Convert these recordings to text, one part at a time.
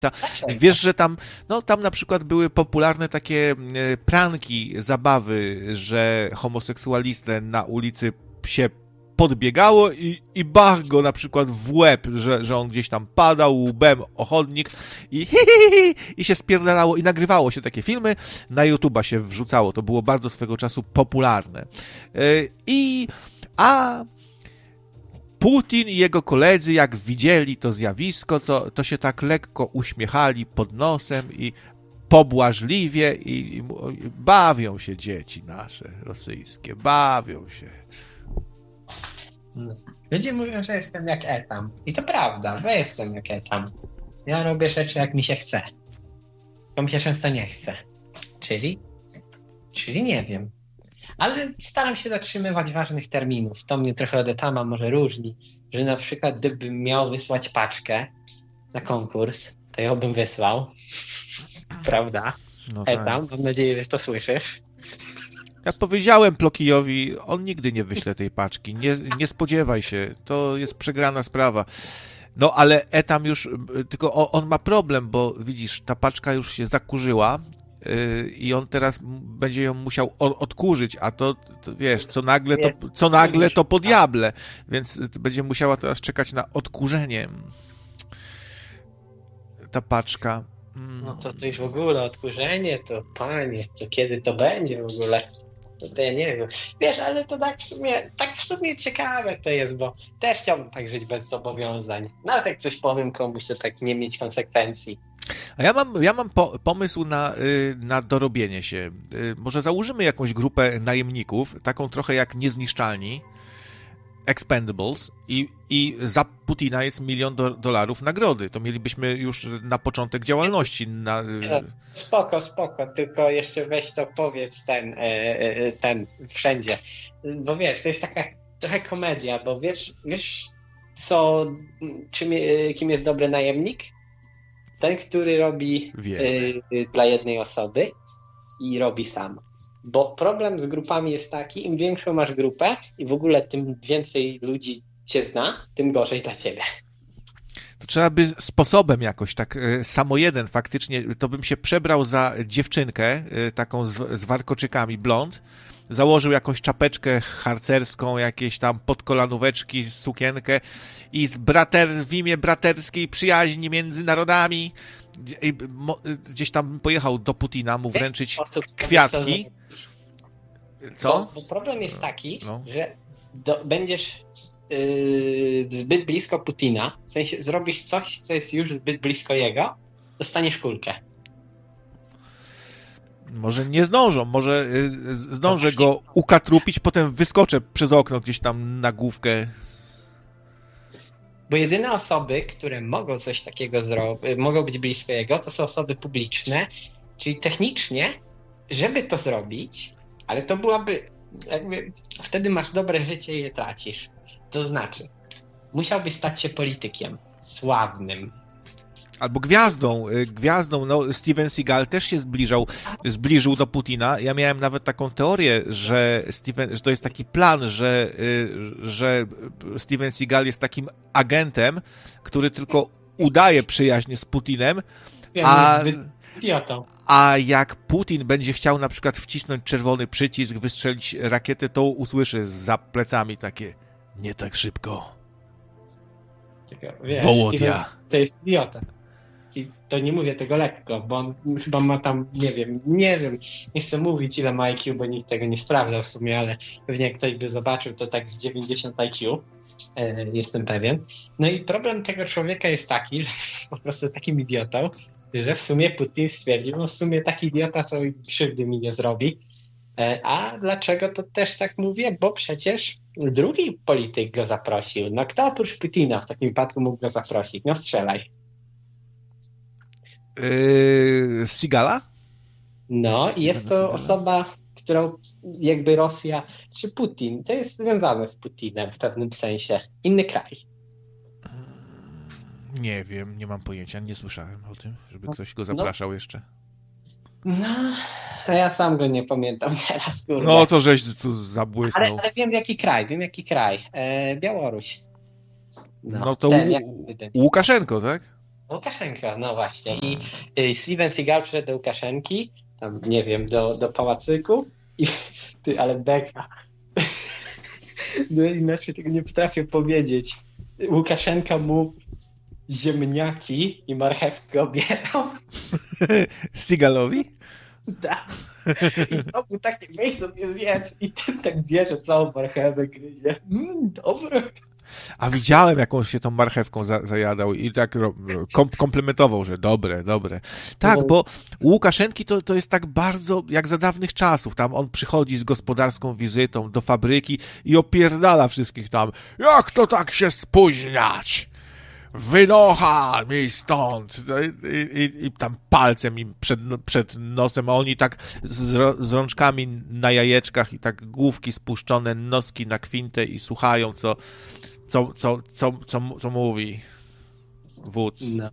Wiesz, że tam na przykład były popularne takie pranki, zabawy, że homoseksualistę na ulicy się podbiegało i bach go na przykład w łeb, że on gdzieś tam padał łbem o chodnik i się spierdalało i nagrywało się takie filmy, na YouTube'a się wrzucało, to było bardzo swego czasu popularne. A Putin i jego koledzy, jak widzieli to zjawisko, to się tak lekko uśmiechali pod nosem i pobłażliwie i bawią się dzieci nasze rosyjskie, bawią się. Ludzie mówią, że jestem jak Etam. I to prawda, że jestem jak Etam. Ja robię rzeczy, jak mi się chce. Bo mi się często nie chce. Czyli nie wiem. Ale staram się dotrzymywać ważnych terminów. To mnie trochę od Etama może różni, że na przykład gdybym miał wysłać paczkę na konkurs, to ją bym wysłał. Prawda? No tak. Etam, mam nadzieję, że to słyszysz. Ja powiedziałem Plokijowi, on nigdy nie wyśle tej paczki. Nie spodziewaj się, to jest przegrana sprawa. No ale Etam już, tylko on ma problem, bo widzisz, ta paczka już się zakurzyła i on teraz będzie ją musiał odkurzyć, a to wiesz, co nagle to po diable, więc będzie musiała teraz czekać na odkurzenie ta paczka. No to już w ogóle odkurzenie, to panie, to kiedy to będzie w ogóle? To ja nie wiem. Wiesz, ale to tak w sumie ciekawe to jest, bo też chciałbym tak żyć bez zobowiązań. Nawet jak coś powiem komuś, to tak nie mieć konsekwencji. A ja mam pomysł na dorobienie się. Może założymy jakąś grupę najemników, taką trochę jak Niezniszczalni, Expendables i za Putina jest $1 milion nagrody. To mielibyśmy już na początek działalności. Spoko, tylko jeszcze weź to powiedz ten wszędzie. Bo wiesz, to jest taka trochę komedia, bo wiesz kim jest dobry najemnik? Ten, który robi dla jednej osoby i robi sam. Bo problem z grupami jest taki, im większą masz grupę i w ogóle tym więcej ludzi cię zna, tym gorzej dla ciebie. To trzeba by sposobem jakoś, tak samo jeden faktycznie, to bym się przebrał za dziewczynkę, taką z warkoczykami, blond, założył jakąś czapeczkę harcerską, jakieś tam podkolanóweczki, sukienkę i w imię braterskiej przyjaźni między narodami gdzieś tam pojechał do Putina mu wręczyć kwiatki. Co? Bo problem jest taki, że będziesz zbyt blisko Putina, w sensie zrobisz coś, co jest już zbyt blisko jego, dostaniesz kulkę. Może nie zdążą, może zdążę go ukatrupić, potem wyskoczę przez okno gdzieś tam na główkę. Bo jedyne osoby, które mogą coś takiego zrobić, mogą być blisko jego, to są osoby publiczne, czyli technicznie, żeby to zrobić, ale to byłaby wtedy masz dobre życie i je tracisz. To znaczy, musiałbyś stać się politykiem, sławnym. Albo gwiazdą, no Steven Seagal też się zbliżył do Putina. Ja miałem nawet taką teorię, że to jest taki plan, że Steven Seagal jest takim agentem, który tylko udaje przyjaźń z Putinem, a jak Putin będzie chciał na przykład wcisnąć czerwony przycisk, wystrzelić rakietę, to usłyszy za plecami takie: nie tak szybko. Wołodia. To jest idiota. I to nie mówię tego lekko, bo on chyba ma tam, nie wiem, nie chcę mówić ile ma IQ, bo nikt tego nie sprawdzał w sumie, ale pewnie jak ktoś by zobaczył, to tak z 90 IQ, jestem pewien. No i problem tego człowieka jest taki, że po prostu takim idiotą, że w sumie Putin stwierdził, no w sumie taki idiota to krzywdy mi nie zrobi. A dlaczego to też tak mówię? Bo przecież drugi polityk go zaprosił. No kto oprócz Putina w takim wypadku mógł go zaprosić? No strzelaj. Seagala? No i jest to osoba, którą jakby Rosja, czy Putin, to jest związane z Putinem w pewnym sensie. Inny kraj. Nie wiem, nie mam pojęcia, nie słyszałem o tym, żeby ktoś go zapraszał jeszcze. No, ja sam go nie pamiętam teraz, kurde. No to żeś tu zabłysnął. Ale wiem jaki kraj. Białoruś. No to Łukaszenko, tak? Łukaszenka, no właśnie. I Steven Seagal przyszedł do Łukaszenki, tam, nie wiem, do pałacyku i ale beka. No inaczej tego nie potrafię powiedzieć. Łukaszenka mu ziemniaki i marchewkę obierał. Seagalowi? Tak. I to był takie, weź sobie zjedz. I ten tak bierze całą marchewę, gryzie. Dobre. A widziałem, jak on się tą marchewką zajadał i tak komplementował, że dobre. Tak, bo u Łukaszenki to jest tak bardzo jak za dawnych czasów. Tam on przychodzi z gospodarską wizytą do fabryki i opierdala wszystkich tam. Jak to tak się spóźniać? Wynocha mi stąd! I tam palcem im przed nosem, a oni tak z rączkami na jajeczkach i tak główki spuszczone, noski na kwintę i słuchają, co mówi wódz. No.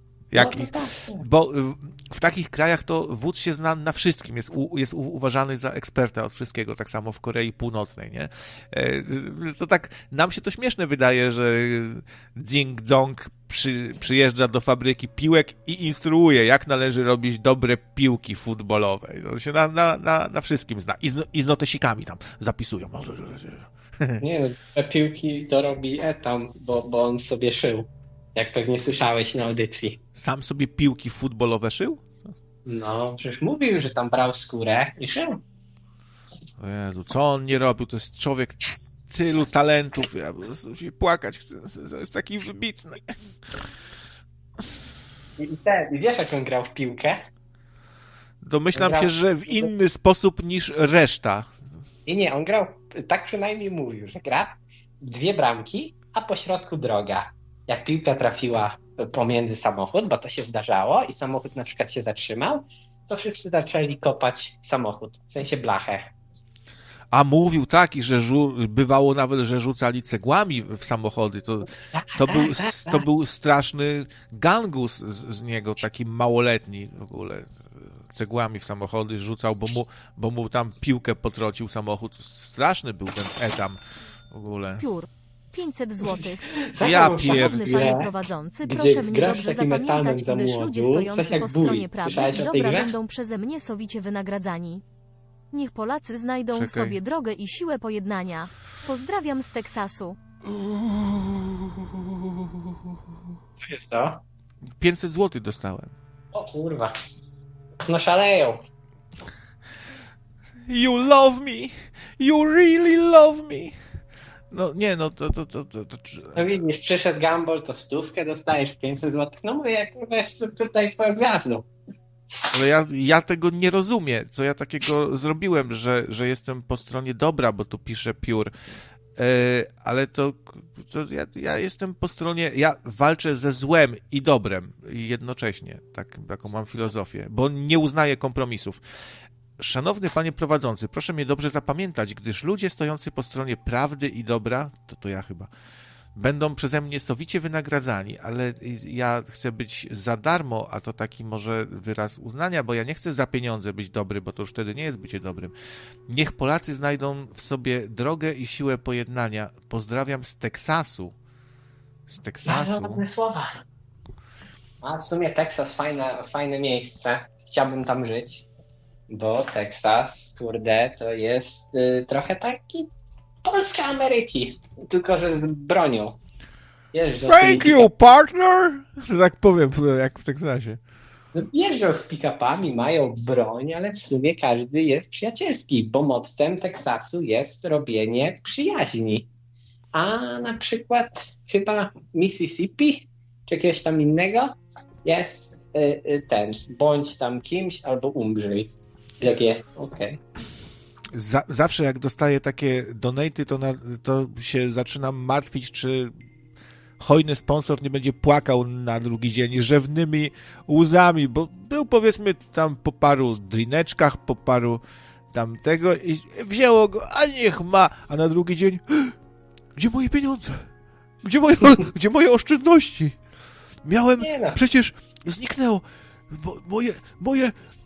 Bo w takich krajach to wódz się zna na wszystkim, jest uważany za eksperta od wszystkiego, tak samo w Korei Północnej, nie? To tak, nam się to śmieszne wydaje, że Ding Dzong przyjeżdża do fabryki piłek i instruuje, jak należy robić dobre piłki futbolowe. To się na wszystkim zna. I z notesikami tam zapisują. Nie no, te piłki to robi Etam, bo on sobie szył. Jak pewnie słyszałeś na audycji. Sam sobie piłki futbolowe szył? No, przecież mówił, że tam brał skórę i szył. O Jezu, co on nie robił? To jest człowiek tylu talentów. Ja po prostu się płakać chcę. To jest taki wybitny. I wiesz, jak on grał w piłkę? Domyślam się, że w inny sposób niż reszta. I nie, on grał, tak przynajmniej mówił, że gra 2 bramki, a po środku droga. Jak piłka trafiła pomiędzy samochód, bo to się zdarzało i samochód na przykład się zatrzymał, to wszyscy zaczęli kopać samochód, w sensie blachę. A mówił tak, i że bywało nawet, że rzucali cegłami w samochody. To był straszny gangus z niego, taki małoletni w ogóle. Cegłami w samochody rzucał, bo mu tam piłkę potrącił samochód. Straszny był ten Etam w ogóle. Piór. 500 zł. Ja Szanowny panie prowadzący, proszę mnie dobrze zapamiętać, gdyż ludzie stojący po stronie prawdy i dobra będą przeze mnie sowicie wynagradzani. Niech Polacy znajdą sobie drogę i siłę pojednania. Pozdrawiam z Teksasu. Co jest to? 500 zł dostałem. O kurwa. No szaleją. You love me. You really love me. No nie, no to... No widzisz, przyszedł Gumball, to 100 dostajesz, 500 zł. No mówię, jak jest tutaj twoją gwiazdą. Ale ja tego nie rozumiem, co ja takiego zrobiłem, że jestem po stronie dobra, bo tu pisze Piór. Ale to ja jestem po stronie, ja walczę ze złem i dobrem jednocześnie, taką mam filozofię, bo nie uznaję kompromisów. Szanowny panie prowadzący, proszę mnie dobrze zapamiętać, gdyż ludzie stojący po stronie prawdy i dobra, to ja chyba, będą przeze mnie sowicie wynagradzani, ale ja chcę być za darmo, a to taki może wyraz uznania, bo ja nie chcę za pieniądze być dobry, bo to już wtedy nie jest bycie dobrym. Niech Polacy znajdą w sobie drogę i siłę pojednania. Pozdrawiam z Teksasu. Z Teksasu. Bardzo ładne słowa. A w sumie Teksas fajne miejsce. Chciałbym tam żyć, bo Teksas, kurde, to jest trochę taki Polska Ameryki, tylko że z bronią. Thank you, partner! Tak powiem, jak w Teksasie. Jeżdżą z pick-upami, mają broń, ale w sumie każdy jest przyjacielski, bo mottem Teksasu jest robienie przyjaźni. A na przykład chyba Mississippi, czy jakiegoś tam innego, jest bądź tam kimś albo umrzyj. Jakie? Okej. Zawsze jak dostaję takie donaty, to się zaczynam martwić, czy hojny sponsor nie będzie płakał na drugi dzień rzewnymi łzami, bo był powiedzmy tam po paru drineczkach, po paru tam tego i wzięło go, a niech ma, a na drugi dzień gdzie moje pieniądze? Gdzie moje oszczędności? Miałem, przecież zniknęło moje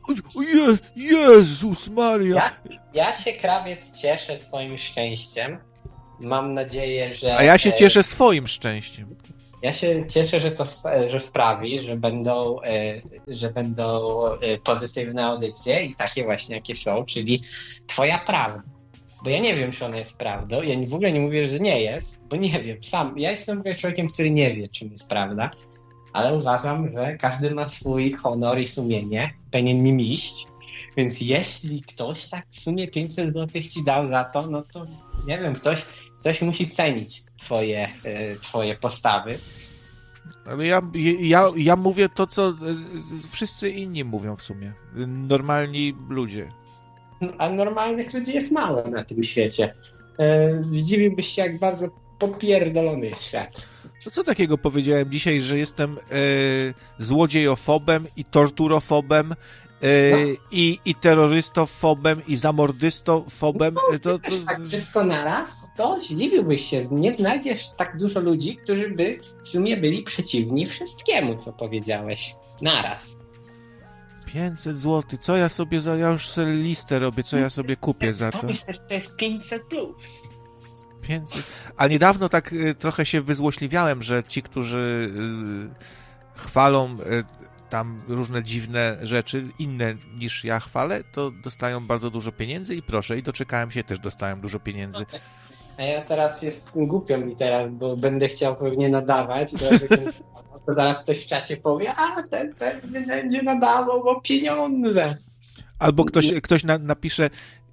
Jezus Maria. Ja się, krawiec, cieszę twoim szczęściem. Mam nadzieję, że... A ja się cieszę swoim szczęściem. Ja się cieszę, że sprawi, że będą pozytywne audycje i takie właśnie, jakie są, czyli twoja prawda. Bo ja nie wiem, czy ona jest prawdą. Ja w ogóle nie mówię, że nie jest, bo nie wiem. Ja jestem człowiekiem, który nie wie, czym jest prawda, ale uważam, że każdy ma swój honor i sumienie, powinien nim iść. Więc jeśli ktoś tak w sumie 500 zł ci dał za to, no to nie wiem, ktoś musi cenić twoje postawy. Ale ja mówię to, co wszyscy inni mówią w sumie. Normalni ludzie. A normalnych ludzi jest mało na tym świecie. Zdziwiłbyś się, jak bardzo popierdolony jest świat. To co takiego powiedziałem dzisiaj, że jestem złodziejofobem i torturofobem, i terrorystofobem, i zamordystofobem. To tak wszystko naraz, to zdziwiłbyś się. Nie znajdziesz tak dużo ludzi, którzy by w sumie byli przeciwni wszystkiemu, co powiedziałeś. Naraz. 500 zł. Co ja sobie ja już sobie listę robię, co ja sobie kupię za to. To jest 500 plus. 500. A niedawno tak trochę się wyzłośliwiałem, że ci, którzy chwalą tam różne dziwne rzeczy, inne niż ja chwalę, to dostają bardzo dużo pieniędzy i proszę, i doczekałem się, też dostałem dużo pieniędzy. A ja teraz jestem głupio mi teraz, bo będę chciał pewnie nadawać, to zaraz ktoś w czacie powie, ten pewnie będzie nadawał, bo pieniądze. Albo ktoś napisze,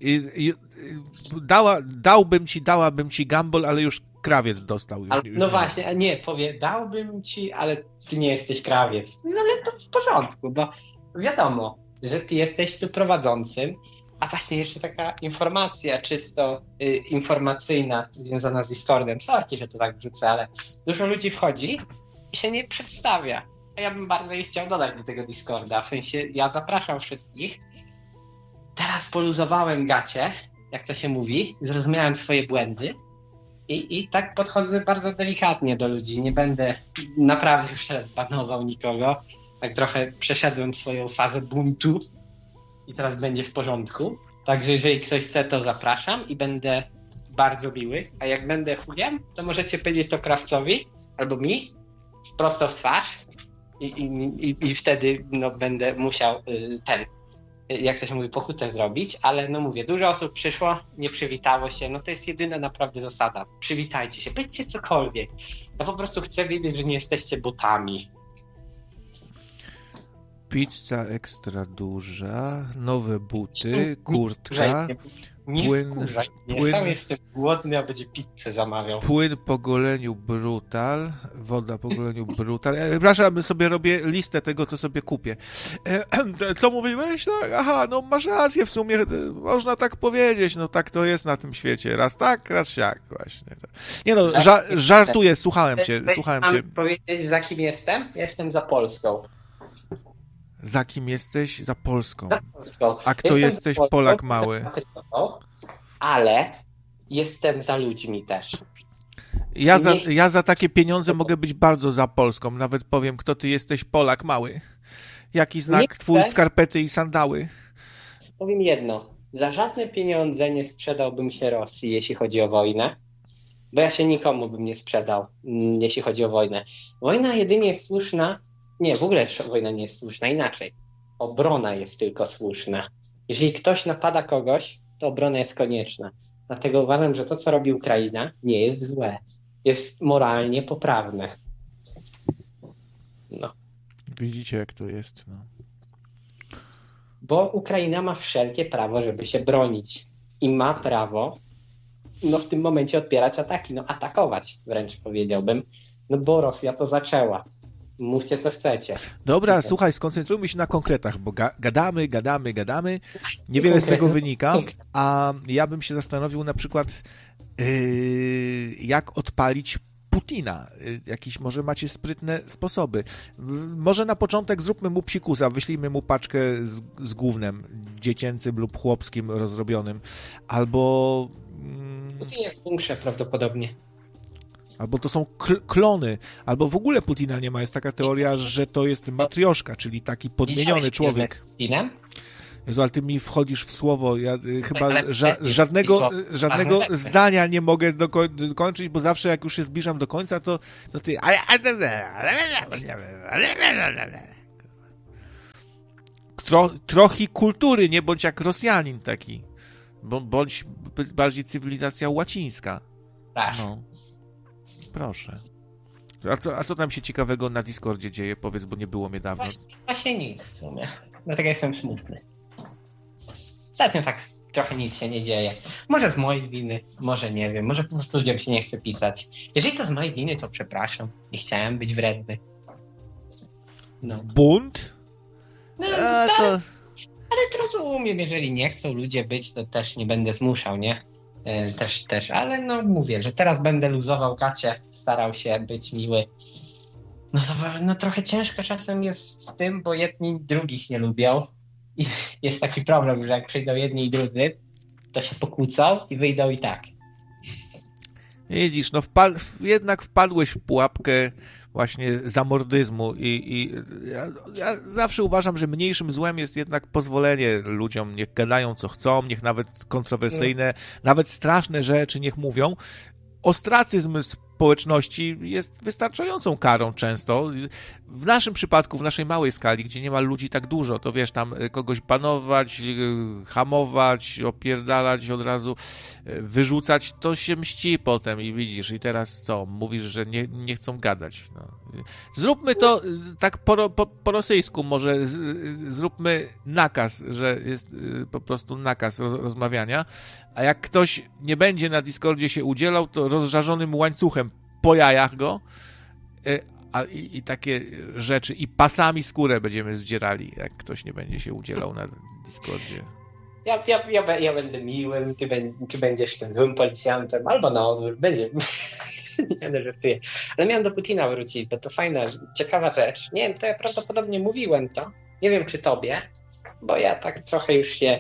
dałabym ci Gumball, ale już krawiec dostał. No właśnie, a nie, powie, dałbym ci, ale ty nie jesteś krawiec. No ale to w porządku, bo wiadomo, że ty jesteś tu prowadzącym, a właśnie jeszcze taka informacja czysto informacyjna związana z Discordem. Sorki, że to tak wrzucę, ale dużo ludzi wchodzi i się nie przedstawia. A ja bym bardzo chciał dodać do tego Discorda. W sensie, ja zapraszam wszystkich. Teraz poluzowałem gacie, jak to się mówi, zrozumiałem swoje błędy i tak podchodzę bardzo delikatnie do ludzi. Nie będę naprawdę już teraz banował nikogo. Tak trochę przeszedłem swoją fazę buntu i teraz będzie w porządku. Także jeżeli ktoś chce, to zapraszam i będę bardzo miły. A jak będę chujem, to możecie powiedzieć to krawcowi albo mi prosto w twarz i wtedy będę musiał jak to się mówi, pokutę zrobić, ale mówię, dużo osób przyszło, nie przywitało się, to jest jedyna naprawdę zasada. Przywitajcie się, powiedzcie cokolwiek. Ja po prostu chcę wiedzieć, że nie jesteście botami. Pizza ekstra duża, nowe buty, kurtka, płyn. Sam jestem głodny, a będzie pizzę zamawiał. Płyn po goleniu Brutal, woda po goleniu Brutal. Przepraszam, sobie robię listę tego, co sobie kupię. Co mówiłeś? Aha, masz rację w sumie, można tak powiedzieć, tak to jest na tym świecie. Raz tak, raz siak właśnie. Nie żartuję, słuchałem cię. Mam powiedzieć, za kim jestem? Jestem za Polską. Za kim jesteś? Za Polską. Za Polską. A kto jesteś? Polską, Polak mały. Ale jestem za ludźmi też. Ja za takie pieniądze mogę być bardzo za Polską. Nawet powiem, kto ty jesteś, Polak mały. Jaki znak twój, skarpety i sandały? Powiem jedno. Za żadne pieniądze nie sprzedałbym się Rosji, jeśli chodzi o wojnę. Bo ja się nikomu bym nie sprzedał, jeśli chodzi o wojnę. Wojna jedynie jest słuszna. Nie, w ogóle wojna nie jest słuszna. Inaczej. Obrona jest tylko słuszna. Jeżeli ktoś napada kogoś, to obrona jest konieczna. Dlatego uważam, że to, co robi Ukraina, nie jest złe. Jest moralnie poprawne. Widzicie, jak to jest. Bo Ukraina ma wszelkie prawo, żeby się bronić. I ma prawo w tym momencie odpierać ataki. Atakować wręcz powiedziałbym. Bo Rosja to zaczęła. Mówcie, co chcecie. Dobra, słuchaj, skoncentrujmy się na konkretach, bo gadamy. Niewiele z tego wynika, a ja bym się zastanowił na przykład, jak odpalić Putina. Jakieś może macie sprytne sposoby. Może na początek zróbmy mu psikusa, wyślijmy mu paczkę z gównem dziecięcym lub chłopskim rozrobionym. Albo... Putin jest w bunkrze prawdopodobnie. Albo to są klony, albo w ogóle Putina nie ma. Jest taka teoria, że to jest matrioszka, czyli taki podmieniony człowiek. Z Putinem? Jezu, ale ty mi wchodzisz w słowo. Ja chyba żadnego zdania nie mogę dokończyć, bo zawsze jak już się zbliżam do końca, to ty... Trochę kultury, nie bądź jak Rosjanin taki. Bądź bardziej cywilizacja łacińska. No. Proszę. A co tam się ciekawego na Discordzie dzieje? Powiedz, bo nie było mnie dawno. Właśnie nic w sumie. Dlatego jestem smutny. Ostatnio tak trochę nic się nie dzieje. Może z mojej winy, może nie wiem. Może po prostu ludziom się nie chce pisać. Jeżeli to z mojej winy, to przepraszam. Nie chciałem być wredny. No. Bunt? No, ale to rozumiem, jeżeli nie chcą ludzie być, to też nie będę zmuszał, nie? Też, ale no mówię, że teraz będę luzował gacie, starał się być miły. No trochę ciężko czasem jest z tym, bo jedni drugich nie lubią. I jest taki problem, że jak przyjdą jedni i drudzy, to się pokłócą i wyjdą i tak. Widzisz, no jednak wpadłeś w pułapkę właśnie zamordyzmu i ja zawsze uważam, że mniejszym złem jest jednak pozwolenie ludziom, niech gadają co chcą, niech nawet kontrowersyjne, nawet straszne rzeczy niech mówią. Ostracyzm społeczności jest wystarczającą karą często. W naszym przypadku, w naszej małej skali, gdzie nie ma ludzi tak dużo, to wiesz, tam kogoś banować, hamować, opierdalać od razu, wyrzucać, to się mści potem i widzisz, i teraz co? Mówisz, że nie chcą gadać. No. Zróbmy to tak po rosyjsku może, zróbmy nakaz, że jest po prostu nakaz rozmawiania, a jak ktoś nie będzie na Discordzie się udzielał, to rozżarzonym łańcuchem po jajach go i takie rzeczy, i pasami skórę będziemy zdzierali, jak ktoś nie będzie się udzielał na Discordzie. Ja będę miłym, ty będziesz tym złym policjantem, albo na odwrót, będzie. Nie żartuję. Ale miałem do Putina wrócić, bo to fajna, ciekawa rzecz. Nie wiem, to ja prawdopodobnie mówiłem to. Nie wiem, czy tobie, bo ja tak trochę już się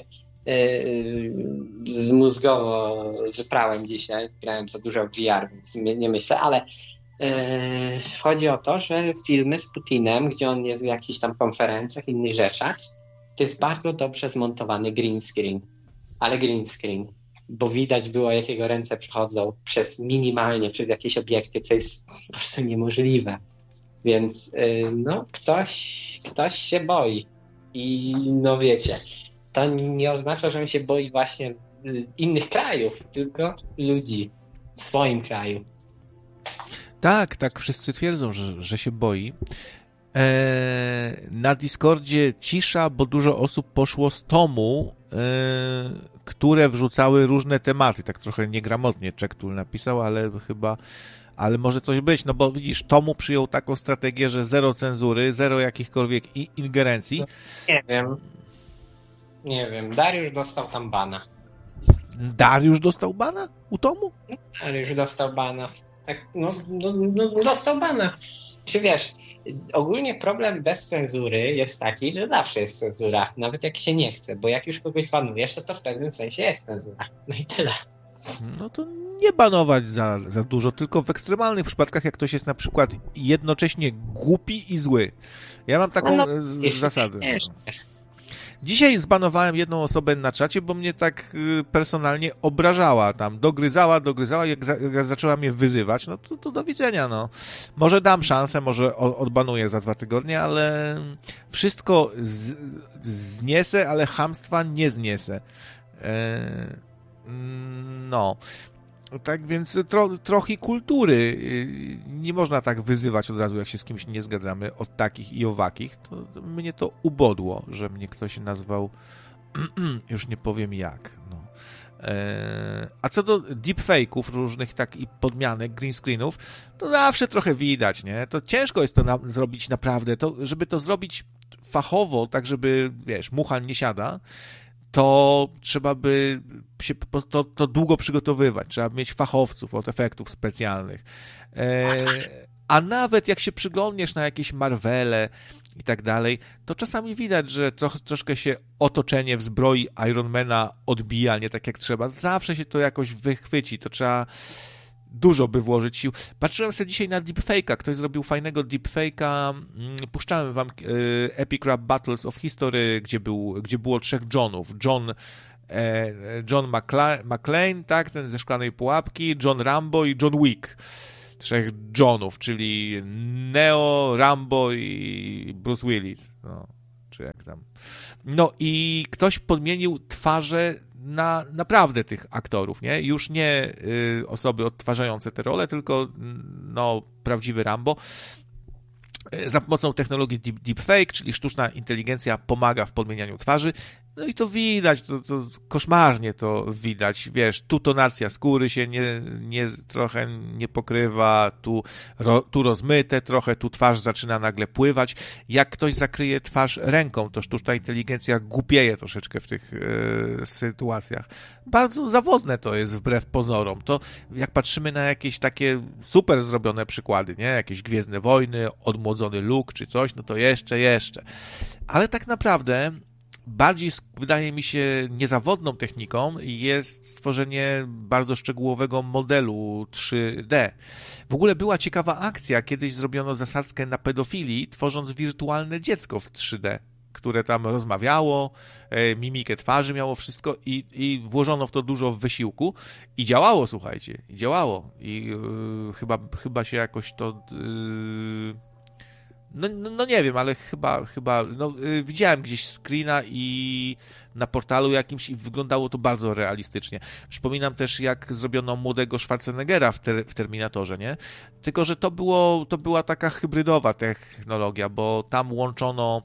mózgowo wyprałem dzisiaj. Grałem za dużo w VR, więc nie myślę, ale chodzi o to, że filmy z Putinem, gdzie on jest w jakichś tam konferencjach, innych rzeczach, to jest bardzo dobrze zmontowany green screen. Ale green screen. Bo widać było, jak jego ręce przechodzą minimalnie przez jakieś obiekty, co jest po prostu niemożliwe. Więc no, ktoś się boi. I no wiecie, to nie oznacza, że on się boi właśnie innych krajów, tylko ludzi w swoim kraju. Tak, wszyscy twierdzą, że się boi. Na Discordzie cisza, bo dużo osób poszło z tomu, które wrzucały różne tematy. Tak trochę niegramotnie Czektul napisał, ale może coś być, no bo widzisz, tomu przyjął taką strategię, że zero cenzury, zero jakichkolwiek ingerencji. Nie wiem, Dariusz dostał tam bana. Dariusz dostał bana u tomu? Dariusz dostał bana. Tak, no dostał bana. Czy wiesz, ogólnie problem bez cenzury jest taki, że zawsze jest cenzura, nawet jak się nie chce, bo jak już kogoś banujesz, to w pewnym sensie jest cenzura. No i tyle. No to nie banować za dużo, tylko w ekstremalnych przypadkach, jak ktoś jest na przykład jednocześnie głupi i zły. Ja mam taką zasadę. Dzisiaj zbanowałem jedną osobę na czacie, bo mnie tak personalnie obrażała, tam dogryzała, jak zaczęła mnie wyzywać, no to do widzenia, no. Może dam szansę, może odbanuję za 2 tygodnie, ale wszystko zniesę, ale chamstwa nie zniesę. No. Tak więc trochę kultury. Nie można tak wyzywać od razu, jak się z kimś nie zgadzamy, od takich i owakich. To mnie to ubodło, że mnie ktoś nazwał, już nie powiem jak. No. A co do deepfake'ów różnych tak i podmianek, green screenów, to zawsze trochę widać, nie? To ciężko jest to zrobić naprawdę. Żeby to zrobić fachowo, tak żeby, wiesz, mucha nie siada, to trzeba by się to długo przygotowywać. Trzeba mieć fachowców od efektów specjalnych. A nawet jak się przyglądniesz na jakieś Marvele i tak dalej, to czasami widać, że troszkę się otoczenie w zbroi Ironmana odbija, nie tak jak trzeba. Zawsze się to jakoś wychwyci. To trzeba dużo by włożyć sił. Patrzyłem sobie dzisiaj na deepfake'a. Ktoś zrobił fajnego deepfake'a. Puszczałem wam Epic Rap Battles of History, gdzie było 3 Johnów. John McClane, tak, ten ze Szklanej Pułapki, John Rambo i John Wick. 3 Johnów, czyli Neo, Rambo i Bruce Willis. No, czy jak tam. No i ktoś podmienił twarze na naprawdę tych aktorów, nie? Już nie osoby odtwarzające te role, tylko no, prawdziwy Rambo. Za pomocą technologii deepfake, czyli sztuczna inteligencja pomaga w podmienianiu twarzy. No i to widać, to koszmarnie to widać, wiesz, tu tonacja skóry się trochę nie pokrywa, tu rozmyte trochę, tu twarz zaczyna nagle pływać. Jak ktoś zakryje twarz ręką, to sztuczna inteligencja głupieje troszeczkę w tych sytuacjach. Bardzo zawodne to jest wbrew pozorom. To jak patrzymy na jakieś takie super zrobione przykłady, nie? Jakieś Gwiezdne Wojny, odmłodzony Luke czy coś, no to jeszcze. Ale tak naprawdę bardziej, wydaje mi się, niezawodną techniką jest stworzenie bardzo szczegółowego modelu 3D. W ogóle była ciekawa akcja, kiedyś zrobiono zasadzkę na pedofilii, tworząc wirtualne dziecko w 3D, które tam rozmawiało, mimikę twarzy miało wszystko i włożono w to dużo wysiłku i działało, słuchajcie, i chyba się jakoś to... No nie wiem, ale chyba widziałem gdzieś screena i na portalu jakimś i wyglądało to bardzo realistycznie. Przypominam też, jak zrobiono młodego Schwarzeneggera w Terminatorze, nie? Tylko że to była taka hybrydowa technologia, bo tam łączono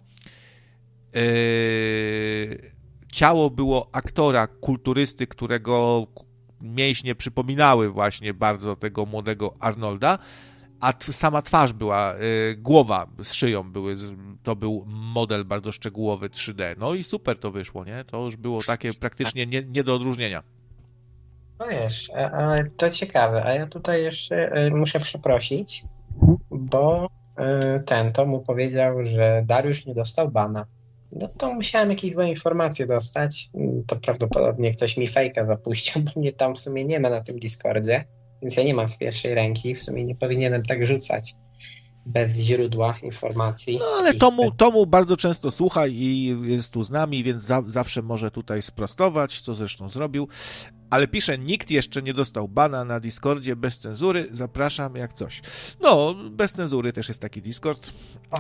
ciało było aktora, kulturysty, którego mięśnie przypominały właśnie bardzo tego młodego Arnolda, a sama twarz była, głowa z szyją to był model bardzo szczegółowy 3D. No i super to wyszło, nie? To już było takie praktycznie nie do odróżnienia. No wiesz, ale to ciekawe, a ja tutaj jeszcze muszę przeprosić, bo to mu powiedział, że Dariusz nie dostał bana. No to musiałem jakieś złe informacje dostać, to prawdopodobnie ktoś mi fejka zapuścił, bo mnie tam w sumie nie ma na tym Discordzie. Więc ja nie mam z pierwszej ręki, w sumie nie powinienem tak rzucać bez źródła informacji. No ale Tomu bardzo często słucha i jest tu z nami, więc zawsze może tutaj sprostować, co zresztą zrobił. Ale pisze, nikt jeszcze nie dostał bana na Discordzie bez cenzury, zapraszam jak coś. No, bez cenzury też jest taki Discord.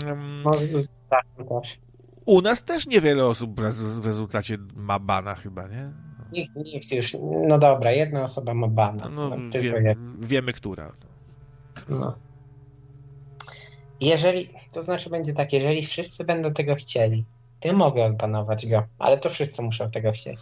U nas też niewiele osób w rezultacie ma bana chyba, nie? Nikt już, no dobra, jedna osoba ma bana. Wiemy, która. No. To znaczy będzie tak, jeżeli wszyscy będą tego chcieli, to ja mogę odbanować go, ale to wszyscy muszą tego chcieć.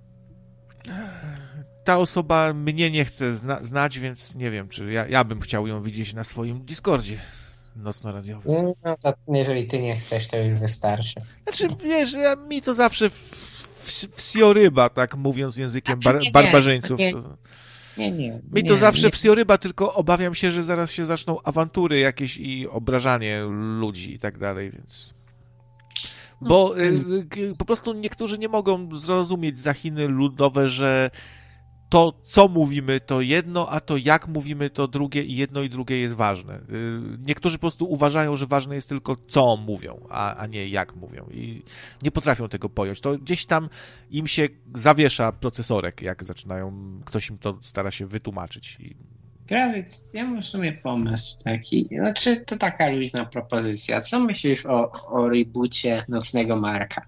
Ta osoba mnie nie chce znać, więc nie wiem, czy ja bym chciał ją widzieć na swoim Discordzie nocno-radiowym. No to jeżeli ty nie chcesz, to już wystarczy. Znaczy, wiesz, mi to zawsze wsioryba, tak mówiąc językiem barbarzyńców. Mi to zawsze wsioryba, tylko obawiam się, że zaraz się zaczną awantury jakieś i obrażanie ludzi i tak dalej, więc... Bo po prostu niektórzy nie mogą zrozumieć za Chiny ludowe, że to, co mówimy, to jedno, a to, jak mówimy, to drugie i jedno i drugie jest ważne. Niektórzy po prostu uważają, że ważne jest tylko, co mówią, a nie jak mówią i nie potrafią tego pojąć. To gdzieś tam im się zawiesza procesorek, jak zaczynają, ktoś im to stara się wytłumaczyć. Krawiec, ja mam w sumie pomysł taki, znaczy to taka luźna propozycja. Co myślisz o reboocie Nocnego Marka?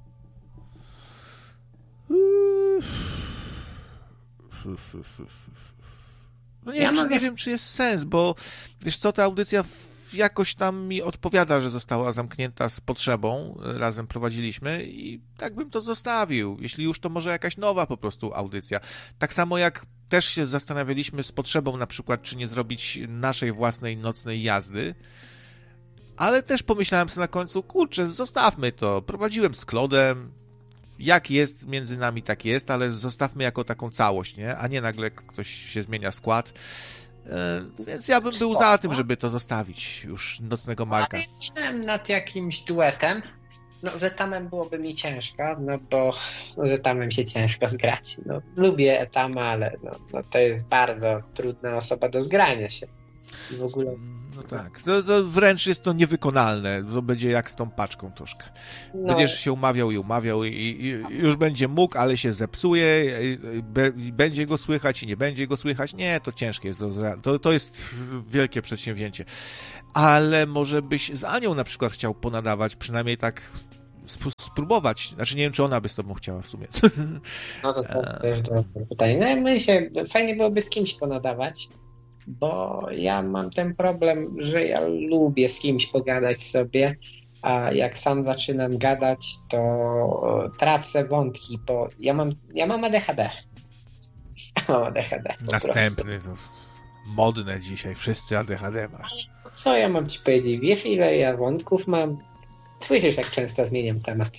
No nie wiem, czy jest sens, bo wiesz co, ta audycja jakoś tam mi odpowiada, że została zamknięta z potrzebą, razem prowadziliśmy i tak bym to zostawił. Jeśli już, to może jakaś nowa po prostu audycja. Tak samo jak też się zastanawialiśmy z potrzebą na przykład, czy nie zrobić naszej własnej nocnej jazdy, ale też pomyślałem sobie na końcu, kurczę, zostawmy to. Prowadziłem z Klodem, jak jest między nami, tak jest, ale zostawmy jako taką całość, nie? A nie nagle ktoś się zmienia skład. Więc ja bym był za tym, żeby to zostawić już Nocnego Marka. Ja myślałem nad jakimś duetem No, z Etamem byłoby mi ciężko, no bo z Etamem się ciężko zgrać. No, lubię Etama, ale no, to jest bardzo trudna osoba do zgrania się. W ogóle... No tak, to wręcz jest to niewykonalne. To będzie jak z tą paczką troszkę. Będziesz się umawiał i już będzie mógł, ale się zepsuje, będzie go słychać i nie będzie go słychać. Nie, to ciężkie jest. To jest wielkie przedsięwzięcie. Ale może byś z Anią na przykład chciał ponadawać, przynajmniej tak spróbować. Znaczy nie wiem, czy ona by z tobą chciała w sumie. No to też dobre pytanie. No fajnie byłoby z kimś ponadawać, bo ja mam ten problem, że ja lubię z kimś pogadać sobie, a jak sam zaczynam gadać, to tracę wątki, bo ja mam ADHD. Mam ADHD. Następny, to modne dzisiaj, wszyscy ADHD masz. Co ja mam ci powiedzieć? Wiesz, ile ja wątków mam? Słyszysz, jak często zmieniam temat.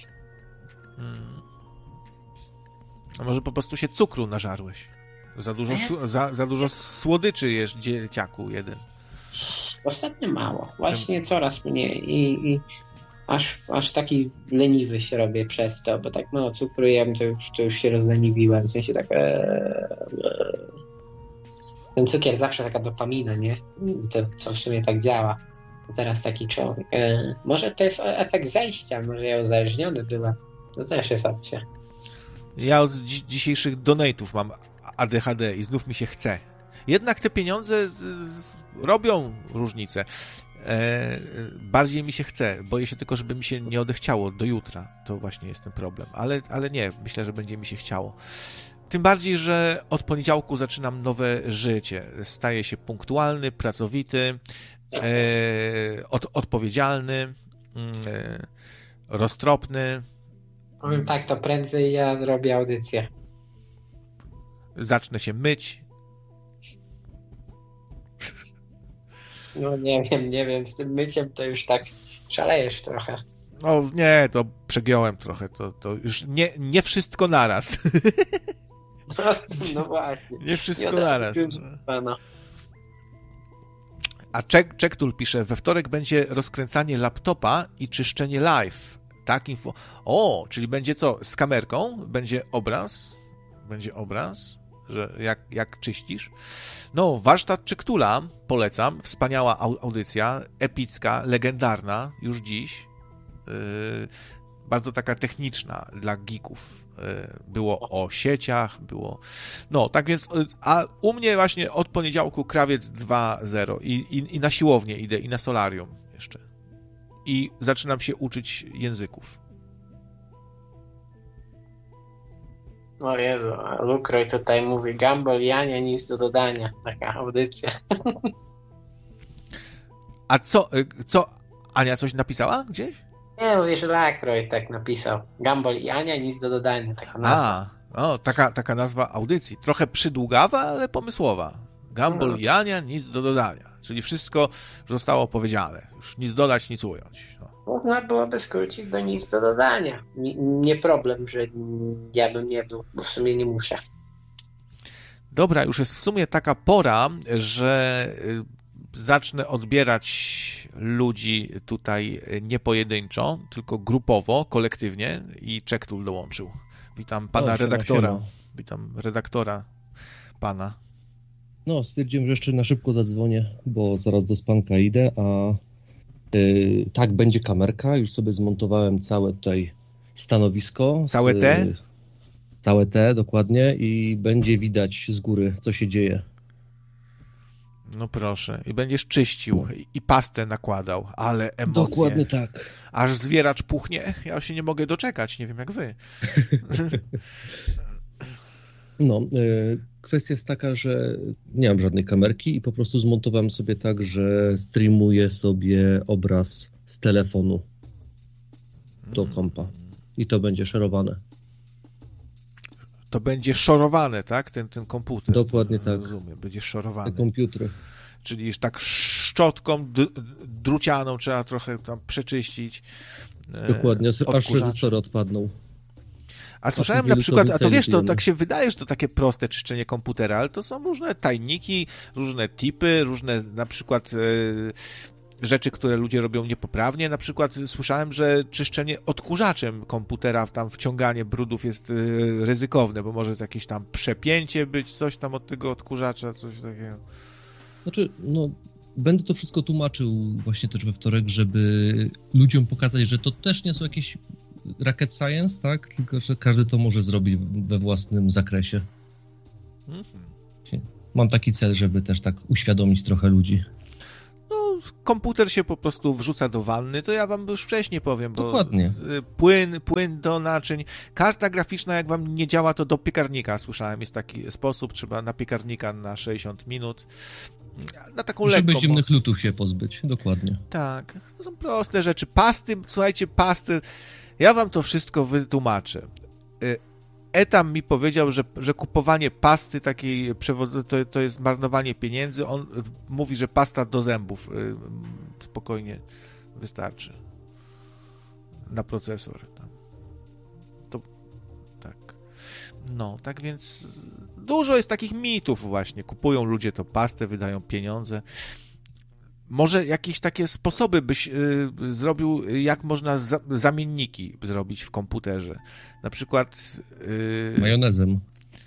A może po prostu się cukru nażarłeś? Za dużo słodyczy jesz, dzieciaku jeden. Ostatnio mało. Właśnie coraz mniej. I aż taki leniwy się robię przez to, bo tak mało cukru jem, to już się rozleniwiłem. W sensie tak... Ten cukier zawsze taka dopamina, nie? To co w sumie tak działa. A teraz taki człowiek. Może to jest efekt zejścia, może ja uzależniony byłem. To też jest opcja. Ja od dzisiejszych donate'ów mam ADHD i znów mi się chce. Jednak te pieniądze robią różnicę. Bardziej mi się chce. Boję się tylko, żeby mi się nie odechciało do jutra. To właśnie jest ten problem. Ale nie, myślę, że będzie mi się chciało. Tym bardziej, że od poniedziałku zaczynam nowe życie. Staję się punktualny, pracowity, odpowiedzialny, roztropny. Powiem tak, to prędzej ja zrobię audycję. Zacznę się myć. No nie wiem, z tym myciem to już tak szalejesz trochę. No nie, to przegiąłem trochę, to już nie wszystko naraz. No właśnie. Nie wszystko naraz. A Czektul pisze, we wtorek będzie rozkręcanie laptopa i czyszczenie live. Tak, info. O, czyli będzie co? Z kamerką? Będzie obraz? Że jak czyścisz? No, warsztat Czektula polecam. Wspaniała audycja, epicka, legendarna już dziś. Bardzo taka techniczna dla geeków. Było o sieciach, było... No, tak więc... A u mnie właśnie od poniedziałku Krawiec 2.0 i na siłownię idę, i na solarium jeszcze. I zaczynam się uczyć języków. O Jezu, a Lukroj tutaj mówi Gumball i Ania, nic do dodania. Taka audycja. A co? Ania coś napisała gdzieś? Nie, mówię, że Lukroj tak napisał. Gumball i Ania, nic do dodania. Taka nazwa. Taka nazwa audycji. Trochę przydługawa, ale pomysłowa. Gumball i Ania, nic do dodania. Czyli wszystko zostało powiedziane. Już nic dodać, nic ująć. Można byłoby skrócić do nic do dodania. Nie problem, że ja bym nie był, bo w sumie nie muszę. Dobra, już jest w sumie taka pora, że zacznę odbierać ludzi tutaj nie pojedynczo, tylko grupowo, kolektywnie i Czektul dołączył. Witam pana redaktora. Siema. Witam redaktora pana. No, stwierdziłem, że jeszcze na szybko zadzwonię, bo zaraz do spanka idę, a tak, będzie kamerka, już sobie zmontowałem całe tutaj stanowisko. Całe te? Całe te, dokładnie, i będzie widać z góry, co się dzieje. No proszę, i będziesz czyścił i pastę nakładał, ale emocje. Dokładnie tak. Aż zwieracz puchnie, ja się nie mogę doczekać, nie wiem jak wy. No, kwestia jest taka, że nie mam żadnej kamerki i po prostu zmontowałem sobie tak, że streamuję sobie obraz z telefonu do kompa i to będzie szerowane. To będzie szorowane, tak? Ten komputer. Dokładnie tak. Rozumiem, będzie szorowany. Te komputery. Czyli już tak szczotką drucianą trzeba trochę tam przeczyścić. Dokładnie, aż rezystory odpadną. A słyszałem na przykład, a to wiesz, to tak się wydaje, że to takie proste czyszczenie komputera, ale to są różne tajniki, różne tipy, różne na przykład rzeczy, które ludzie robią niepoprawnie. Na przykład słyszałem, że czyszczenie odkurzaczem komputera, tam wciąganie brudów jest ryzykowne, bo może jakieś tam przepięcie być, coś tam od tego odkurzacza, coś takiego. Znaczy, będę to wszystko tłumaczył właśnie też we wtorek, żeby ludziom pokazać, że to też nie są jakieś rocket science, tak? Tylko, że każdy to może zrobić we własnym zakresie. Mam taki cel, żeby też tak uświadomić trochę ludzi. Komputer się po prostu wrzuca do wanny, to ja wam już wcześniej powiem, bo dokładnie. Płyn do naczyń. Karta graficzna, jak wam nie działa, to do piekarnika, słyszałem, jest taki sposób, trzeba na piekarnika na 60 minut. Na taką lekką żeby zimnych moc. lutów się pozbyć, dokładnie. Tak, to są proste rzeczy. Pasty, słuchajcie, ja wam to wszystko wytłumaczę. Etam mi powiedział, że kupowanie pasty takiej to jest marnowanie pieniędzy. On mówi, że pasta do zębów spokojnie wystarczy na procesor. To tak. Tak więc dużo jest takich mitów właśnie. Kupują ludzie to pastę, wydają pieniądze. Może jakieś takie sposoby byś zrobił, jak można zamienniki zrobić w komputerze. Na przykład... Majonezem.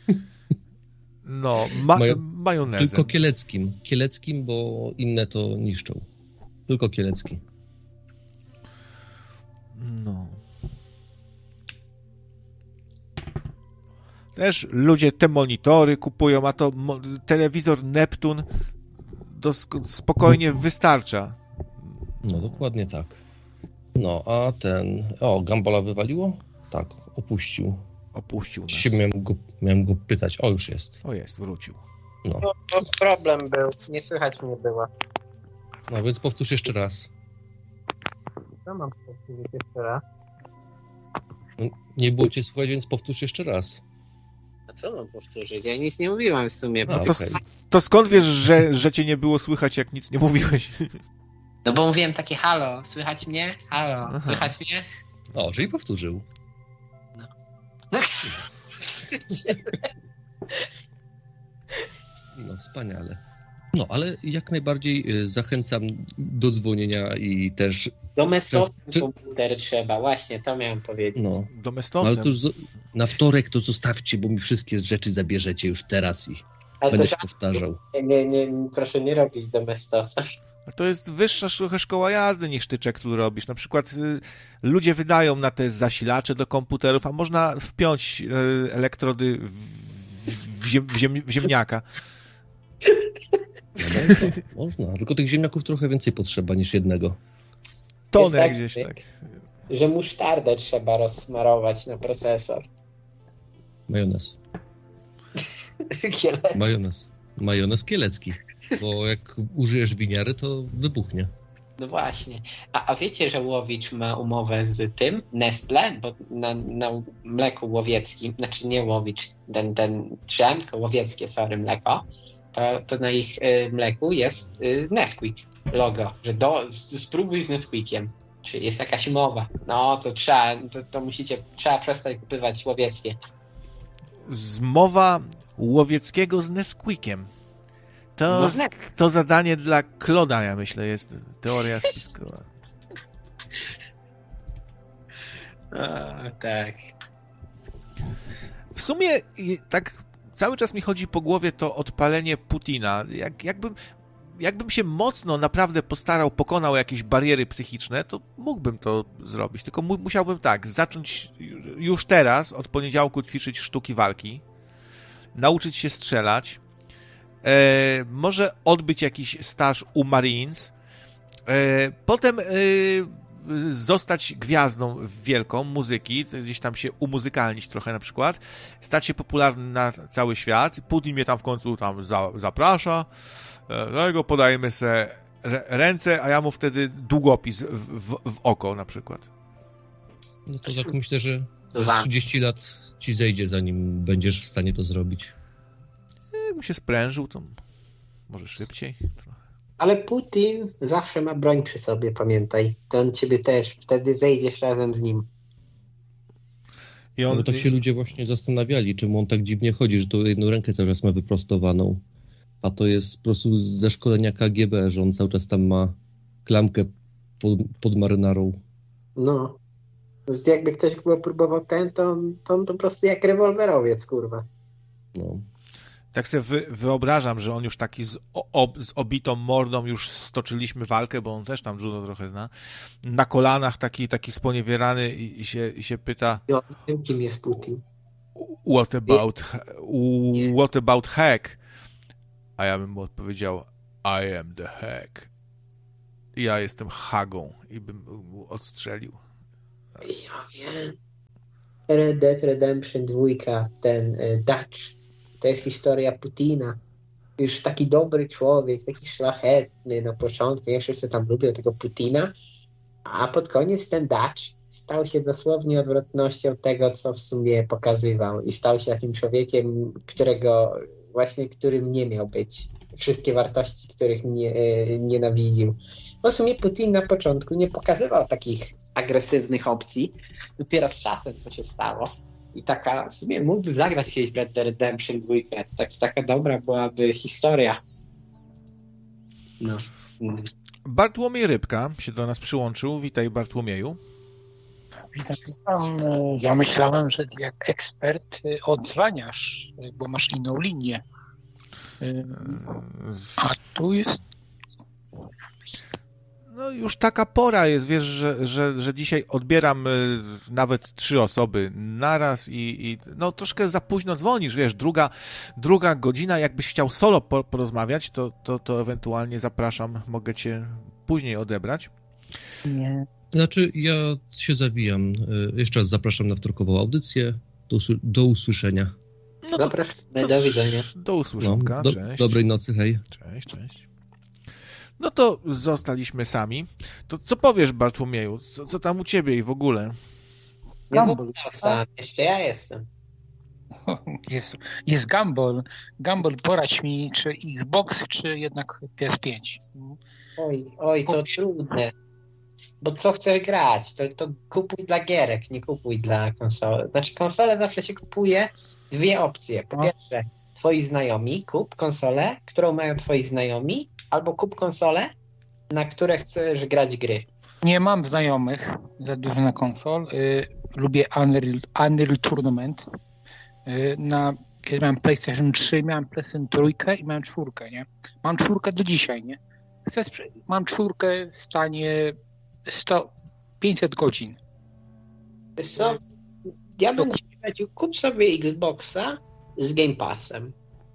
Majonezem. Tylko kieleckim. Kieleckim, bo inne to niszczą. Tylko kielecki. Też ludzie te monitory kupują, a to telewizor Neptun spokojnie wystarcza. Dokładnie tak. A Gambola wywaliło? Tak, opuścił. Opuścił nas. Dzisiaj miałem go pytać. Już jest. Wrócił. Problem był, nie słychać mnie było. Więc powtórz jeszcze raz. Co mam powtórzyć jeszcze raz? Nie było cię słuchać, więc powtórz jeszcze raz. A co mam powtórzyć? Ja nic nie mówiłam w sumie. To skąd wiesz, że cię nie było słychać, jak nic nie mówiłeś? Bo mówiłem takie halo, słychać mnie? Halo, słychać mnie? Czyli powtórzył. Wspaniale. Ale jak najbardziej zachęcam do dzwonienia i też... Domestowski komputer trzeba, właśnie, to miałem powiedzieć. Domestowski. Ale to już na wtorek to zostawcie, bo mi wszystkie rzeczy zabierzecie już teraz i będę się powtarzał. Nie, proszę nie robić domestosa. To jest wyższa trochę szkoła jazdy niż ty, który robisz. Na przykład ludzie wydają na te zasilacze do komputerów, a można wpiąć elektrody w ziemniaka. Można, tylko tych ziemniaków trochę więcej potrzeba niż jednego. Tonę gdzieś tak. Że musztardę trzeba rozsmarować na procesor. Majonez. Majonez kielecki. Bo jak użyjesz winiary, to wybuchnie. Właśnie. A wiecie, że Łowicz ma umowę z tym, Nestle, bo na mleku łowieckim, znaczy nie Łowicz, ten Drzem, tylko łowieckie, mleko, to na ich mleku jest Nesquik logo, że spróbuj z Nesquikiem. Czyli jest jakaś umowa. To trzeba przestać kupywać łowieckie. Zmowa łowieckiego z Nesquikiem. To zadanie dla Kloda, ja myślę, jest teoria spiskowa. Tak. W sumie tak cały czas mi chodzi po głowie to odpalenie Putina. Jakbym się mocno naprawdę postarał, pokonał jakieś bariery psychiczne, to mógłbym to zrobić. Tylko musiałbym zacząć już teraz, od poniedziałku ćwiczyć sztuki walki, nauczyć się strzelać, może odbyć jakiś staż u Marines, potem zostać gwiazdą wielką muzyki, gdzieś tam się umuzykalnić trochę na przykład, stać się popularny na cały świat. Putin mnie tam w końcu zaprasza, podajemy sobie ręce, a ja mu wtedy długopis w oko na przykład. To tak myślę, że 30 lat ci zejdzie, zanim będziesz w stanie to zrobić. Jakbym się sprężył, to może szybciej trochę. Ale Putin zawsze ma broń przy sobie, pamiętaj. To on ciebie też, wtedy zejdziesz razem z nim. Bo tak się ludzie właśnie zastanawiali, czemu on tak dziwnie chodzi, że to jedną rękę cały czas ma wyprostowaną. A to jest po prostu ze szkolenia KGB, że on cały czas tam ma klamkę pod marynarą. No. Jakby ktoś próbował to on po prostu jak rewolwerowiec, kurwa. No. Tak sobie wyobrażam, że on już taki z obitą mordą już stoczyliśmy walkę, bo on też tam judo trochę zna. Na kolanach taki sponiewierany i się pyta... No, kim jest Putin? What about Hack? A ja bym mu odpowiedział, I am the Hack. I ja jestem Hagą i bym mu odstrzelił. Ja wiem. Red Dead Redemption 2, ten Dutch, to jest historia Putina. Już taki dobry człowiek, taki szlachetny na początku, ja wszyscy tam lubią tego Putina, a pod koniec ten Dutch stał się dosłownie odwrotnością tego, co w sumie pokazywał i stał się takim człowiekiem, którym nie miał być. Wszystkie wartości, których nienawidził. Bo w sumie Putin na początku nie pokazywał takich agresywnych opcji. Dopiero z czasem co się stało. I taka, w sumie mógłby zagrać kiedyś w Red Dead Redemption 2. Taka dobra byłaby historia. No. Bartłomiej Rybka się do nas przyłączył. Witaj, Bartłomieju. Witam. Ja myślałem, że jak ekspert odzwaniasz, bo masz inną linię. A tu jest... No już taka pora jest, wiesz, że dzisiaj odbieram nawet 3 osoby naraz i no troszkę za późno dzwonisz, wiesz, druga godzina, jakbyś chciał solo porozmawiać, to ewentualnie zapraszam, mogę cię później odebrać. Nie. Znaczy, ja się zawijam. Jeszcze raz zapraszam na wtorkową audycję. Do usłyszenia. No zapraszam. Do widzenia. Do usłyszonka. No, cześć. Dobrej nocy, hej. Cześć. No to zostaliśmy sami. To co powiesz, Bartłomieju? Co tam u ciebie i w ogóle? Jeszcze ja jestem. Jest Gumball. Gumball, poradź mi, czy Xbox, czy jednak PS5? Oj, to trudne. Bo co chcę grać? To kupuj dla gierek, nie kupuj dla konsoli. Znaczy konsolę zawsze się kupuje 2 opcje. Po pierwsze, twoi znajomi, kup konsolę, którą mają twoi znajomi, albo kup konsolę, na które chcesz grać gry. Nie mam znajomych za dużo na konsol. Lubię Unreal Tournament. Kiedy miałem PlayStation 3, miałem PlayStation 3 i miałem 4, nie? Mam 4 do dzisiaj, nie? Mam 4 w stanie 500 godzin. Wiesz co? Ja bym ci powiedział, kup sobie Xboxa z Game Passem.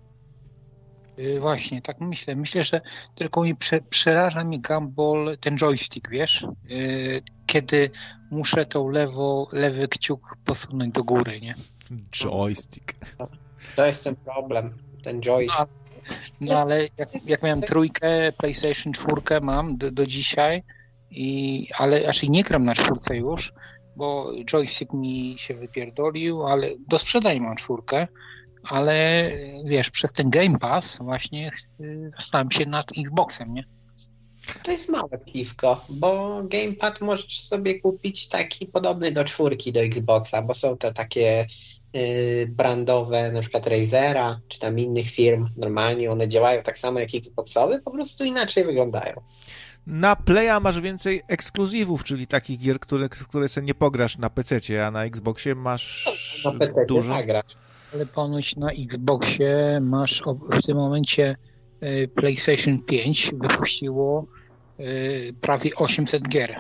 Właśnie, tak myślę. Myślę, że tylko przeraża mnie Gumball, ten joystick, wiesz? Kiedy muszę tą lewy kciuk posunąć do góry, nie? Joystick. To jest ten problem, ten joystick. No ale jak miałem 3, PlayStation 4 mam do dzisiaj, ale raczej nie gram na 4 już, bo joystick mi się wypierdolił, ale do sprzedania mam 4, ale wiesz, przez ten Game Pass właśnie zastanawiam się nad Xboxem, nie? To jest małe piwko, bo Gamepad możesz sobie kupić taki podobny do 4 do Xboxa, bo są te takie brandowe, na przykład Razera, czy tam innych firm, normalnie one działają tak samo jak Xboxowe, po prostu inaczej wyglądają. Na Playa masz więcej ekskluzywów, czyli takich gier, które sobie nie pograsz na PC-cie, a na Xboxie masz na PC-cie dużo. nagrasz. Ale ponoć na Xboxie masz w tym momencie PlayStation 5 wypuściło prawie 800 gier.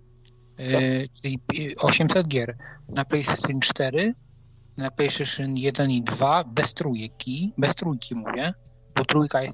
Czyli 800 gier. Na PlayStation 4, na PlayStation 1 i 2 bez trójki mówię, bo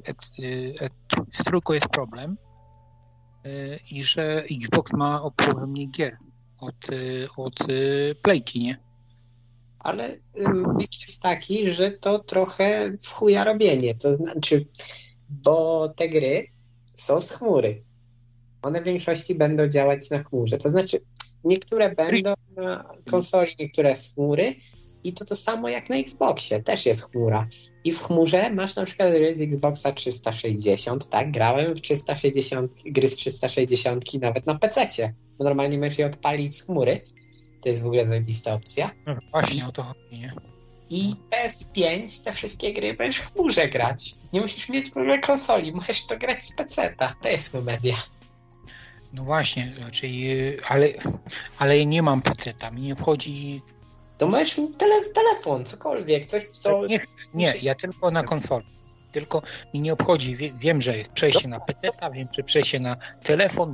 z trójką jest problem i że Xbox ma o połowę mniej gier od Playki, nie? Ale myk jest taki, że to trochę w chuja robienie, to znaczy, bo te gry są z chmury. One w większości będą działać na chmurze, to znaczy niektóre będą na konsoli, niektóre z chmury i to samo jak na Xboxie, też jest chmura. I w chmurze masz na przykład gry z Xboxa 360, tak? Grałem w 360, gry z 360 nawet na PC-cie, bo normalnie możesz je odpalić z chmury. To jest w ogóle zajebista opcja. No, właśnie o to chodzi, nie? I PS5 te wszystkie gry będziesz w chmurze grać. Nie musisz mieć w ogóle konsoli, możesz to grać z PC-ta. To jest komedia. No właśnie, ale nie mam PC-ta, mi nie wchodzi... To masz telefon, cokolwiek, coś co... Nie, ja tylko na konsolę. Tylko mi nie obchodzi, wiem, że jest przejście na PC-ta, wiem, że przejście na telefon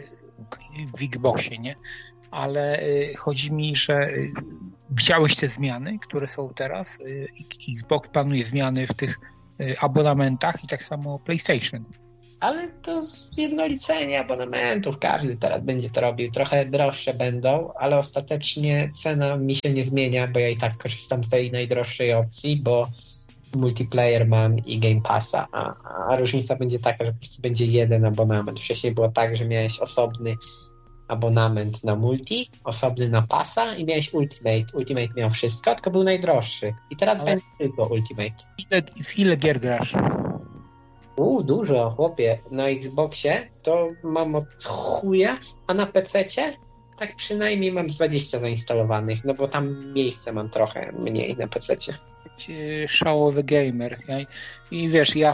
w Xboxie, nie? Ale chodzi mi, że widziałeś te zmiany, które są teraz. Xbox planuje zmiany w tych abonamentach i tak samo PlayStation. Ale to jednolicenie abonamentów, każdy teraz będzie to robił. Trochę droższe będą, ale ostatecznie cena mi się nie zmienia, bo ja i tak korzystam z tej najdroższej opcji, bo multiplayer mam i Game Passa, a różnica będzie taka, że po prostu będzie jeden abonament. Wcześniej było tak, że miałeś osobny abonament na multi, osobny na passa i miałeś Ultimate. Ultimate miał wszystko, tylko był najdroższy. I teraz będzie tylko Ultimate. W ile gier grasz? Dużo, chłopie. Na Xboxie to mam od chuja, a na PC-cie tak przynajmniej mam 20 zainstalowanych, no bo tam miejsca mam trochę mniej na PC-cie. Szałowy gamer. I wiesz, ja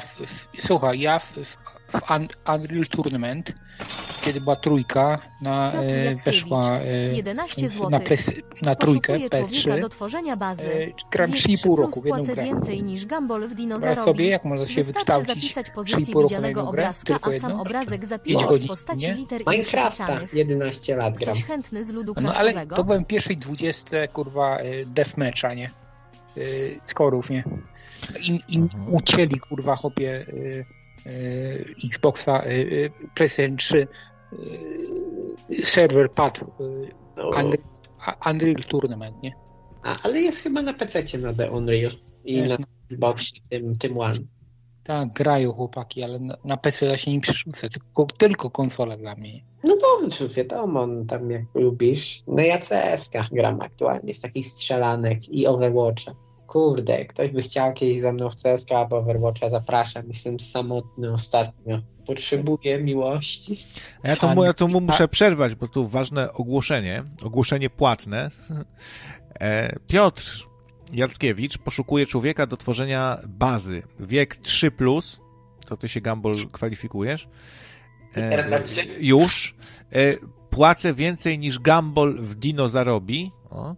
w Unreal Tournament, kiedy była trójka, weszła 11 zł. na trójkę PS3, do tworzenia bazy. gram 3,5 roku w jedną grę. Więcej niż Gumball w Wyobraź sobie, jak może się wykształcić 3,5 roku na jedną grę, tylko jedną, 5 godzin, nie? Minecrafta 11 lat gram. Chętny z ludu no ale to byłem pierwszej 20, kurwa, deathmatcha, nie? Skorów, nie? I ucięli, kurwa, chłopie, Xboxa, PlayStation 3, serwer padł, Unreal Tournament, nie? Ale jest chyba na PC-cie na The Unreal i na Xboxie, tym One. Tak, grają chłopaki, ale na PC ja się nie przerzucę, tylko konsola dla mnie. No to wiadomo, tam jak lubisz. No ja CS-kach gram aktualnie z takich strzelanek i Overwatcha. Kurde, ktoś by chciał kiedyś ze mną w CSK albo Overwatcha, zapraszam. Jestem samotny ostatnio. Potrzebuję miłości. Ja to muszę przerwać, bo tu ważne ogłoszenie płatne. Piotr Jackiewicz poszukuje człowieka do tworzenia bazy. Wiek 3+, to ty się, Gumball, kwalifikujesz. Już. Płacę więcej niż Gumball w Dino zarobi.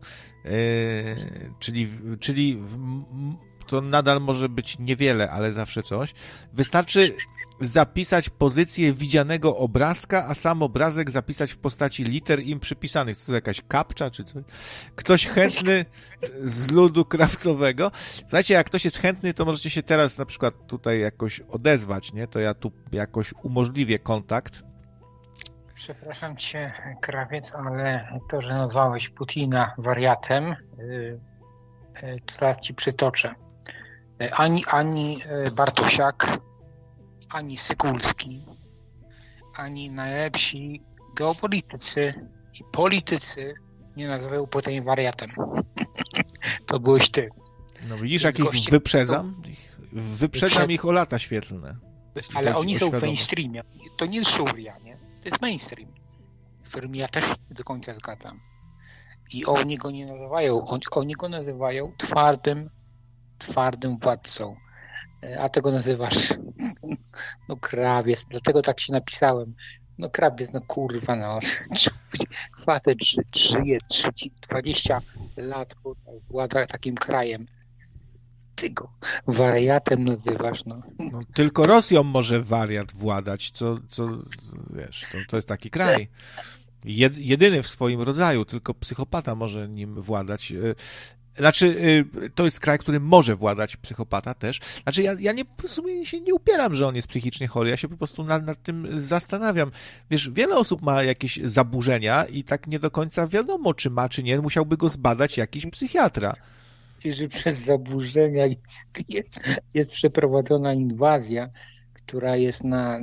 Czyli to nadal może być niewiele, ale zawsze coś. Wystarczy zapisać pozycję widzianego obrazka, a sam obrazek zapisać w postaci liter im przypisanych. Co to jakaś kapcza czy coś? Ktoś chętny z ludu krawcowego. Słuchajcie, jak ktoś jest chętny, to możecie się teraz na przykład tutaj jakoś odezwać, nie? To ja tu jakoś umożliwię kontakt. Przepraszam cię, krawiec, ale to, że nazwałeś Putina wariatem, teraz ci przytoczę. Ani Bartosiak, ani Sykulski, ani najlepsi geopolitycy i politycy nie nazywają Putina wariatem. To byłeś ty. No widzisz, jak ich wyprzedzam? Wyprzedzam ich o lata świetlne. Ale oni są w mainstreamie. To nie jest szuria, nie? To jest mainstream, w którym ja też nie do końca zgadzam. I oni go nie nazywają, oni go nazywają twardym władcą. A ty go nazywasz no krawiec, dlatego tak się napisałem. No krawiec, no kurwa, no. Facet żyje 20 lat, włada takim krajem. Ty go wariatem nazywasz, no. No tylko Rosją może wariat władać, co wiesz, to jest taki kraj. Jedyny w swoim rodzaju, tylko psychopata może nim władać. Znaczy, to jest kraj, który może władać psychopata też. Znaczy, ja w sumie się nie upieram, że on jest psychicznie chory, ja się po prostu nad tym zastanawiam. Wiesz, wiele osób ma jakieś zaburzenia i tak nie do końca wiadomo, czy ma, czy nie. Musiałby go zbadać jakiś psychiatra. Że przez zaburzenia jest przeprowadzona inwazja, która jest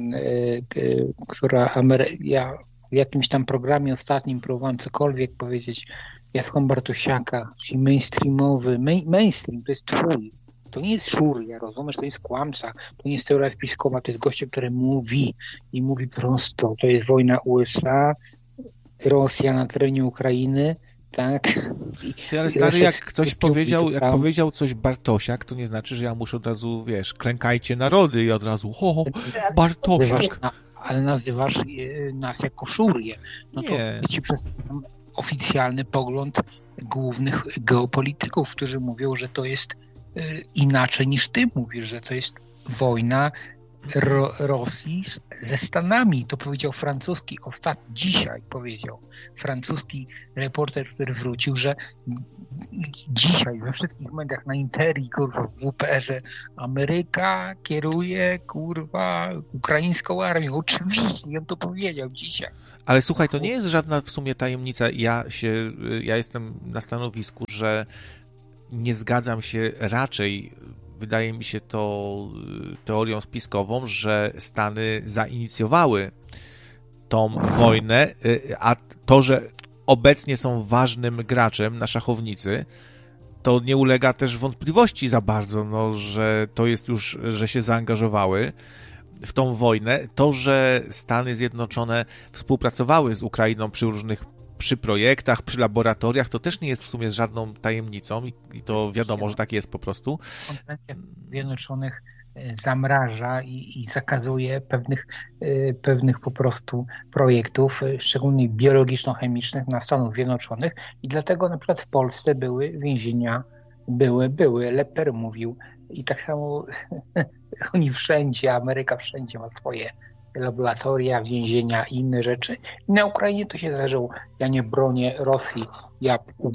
ja w jakimś tam programie ostatnim próbowałem cokolwiek powiedzieć. Ja słucham Bartosiaka, czyli mainstreamowy. Mainstream to jest twój. To nie jest szuria, rozumiesz? To jest kłamca. To nie jest teoria spiskowa, to jest gościu, który mówi i mówi prosto. To jest wojna USA, Rosja na terenie Ukrainy. Tak. Ale stary, jak ktoś powiedział coś Bartosiak, to nie znaczy, że ja muszę od razu, wiesz, klękajcie narody i od razu Bartosiak. ale nazywasz nas jako Szurię. No to ci przedstawiam oficjalny pogląd głównych geopolityków, którzy mówią, że to jest inaczej niż ty mówisz, że to jest wojna Rosji ze Stanami. To powiedział dzisiaj powiedział francuski reporter, który wrócił, że dzisiaj we wszystkich mediach na Interi, kurwa, w WPR-ze Ameryka kieruje, kurwa, ukraińską armią. Oczywiście, on to powiedział dzisiaj. Ale słuchaj, to nie jest żadna w sumie tajemnica. Ja jestem na stanowisku, że nie zgadzam się raczej, wydaje mi się to teorią spiskową, że Stany zainicjowały tą wojnę, a to, że obecnie są ważnym graczem na szachownicy, to nie ulega też wątpliwości za bardzo, no, że to jest już, że się zaangażowały w tą wojnę. To, że Stany Zjednoczone współpracowały z Ukrainą przy projektach, przy laboratoriach, to też nie jest w sumie żadną tajemnicą i to wiadomo, że tak jest po prostu. Konwencja Zjednoczonych zamraża i zakazuje pewnych po prostu projektów, szczególnie biologiczno-chemicznych na Stanów Zjednoczonych i dlatego na przykład w Polsce były więzienia, Leper mówił i tak samo oni wszędzie, Ameryka wszędzie ma swoje laboratoria, więzienia i inne rzeczy. I na Ukrainie to się zdarzyło. Ja nie bronię Rosji. Ja u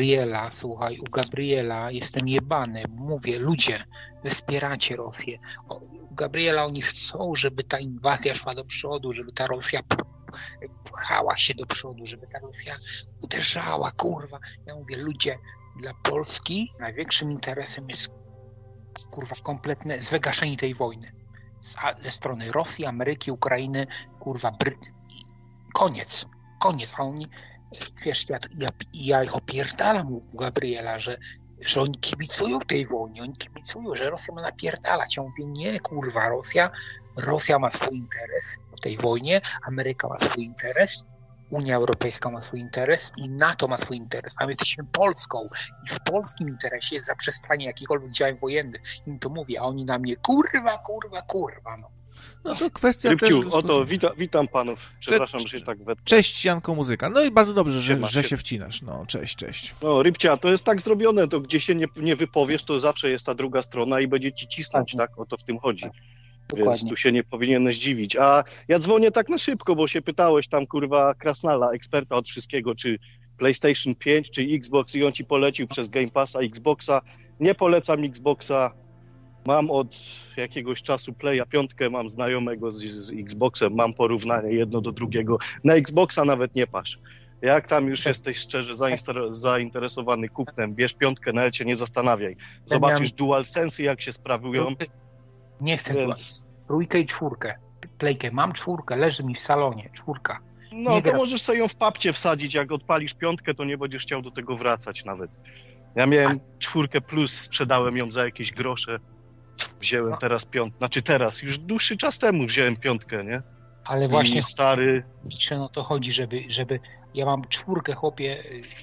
Gabriela jestem jebany. Mówię, ludzie, wy wspieracie Rosję. U Gabriela oni chcą, żeby ta inwazja szła do przodu, żeby ta Rosja pchała się do przodu, żeby ta Rosja uderzała, kurwa. Ja mówię, ludzie, dla Polski największym interesem jest, kurwa, kompletne wygaszenie tej wojny. Ze strony Rosji, Ameryki, Ukrainy, kurwa, koniec. A oni, wiesz, ja ich opierdalam u Gabriela, że oni kibicują tej wojnie, oni kibicują, że Rosja ma napierdalać. Ja mówię, nie, kurwa, Rosja ma swój interes w tej wojnie, Ameryka ma swój interes, Unia Europejska ma swój interes i NATO ma swój interes, a my jesteśmy Polską i w polskim interesie jest zaprzestanie jakichkolwiek działań wojennych. Im to mówię, a oni na mnie kurwa, no. No to kwestia Rybciu, też... oto, witam panów. Przepraszam, że się tak wetknę. Cześć, Janko Muzyka. No i bardzo dobrze, że się wcinasz. No, cześć. No, Rybcia, to jest tak zrobione, to gdzie się nie wypowiesz, to zawsze jest ta druga strona i będzie ci cisnąć, tak? O to w tym chodzi. Dokładnie. Więc tu się nie powinieneś dziwić. A ja dzwonię tak na szybko, bo się pytałeś tam, kurwa, Krasnala, eksperta od wszystkiego, czy PlayStation 5, czy Xbox i on ci polecił przez Game Passa Xboxa. Nie polecam Xboxa. Mam od jakiegoś czasu Playa 5, mam znajomego z Xboxem, mam porównanie jedno do drugiego. Na Xboxa nawet nie patrz. Jak tam już jesteś szczerze zainteresowany kupnem, bierz 5, nawet się nie zastanawiaj. Zobaczysz DualSense, jak się sprawują. Nie chcę trójkę i 4. Playkę. Mam 4, leży mi w salonie, 4. No to możesz sobie ją w papcie wsadzić, jak odpalisz 5, to nie będziesz chciał do tego wracać nawet. Ja miałem 4 plus, sprzedałem ją za jakieś grosze. Wziąłem teraz 5, już dłuższy czas temu wziąłem 5, nie? Ale właśnie stary... No to chodzi, żeby... Ja mam 4, chłopie,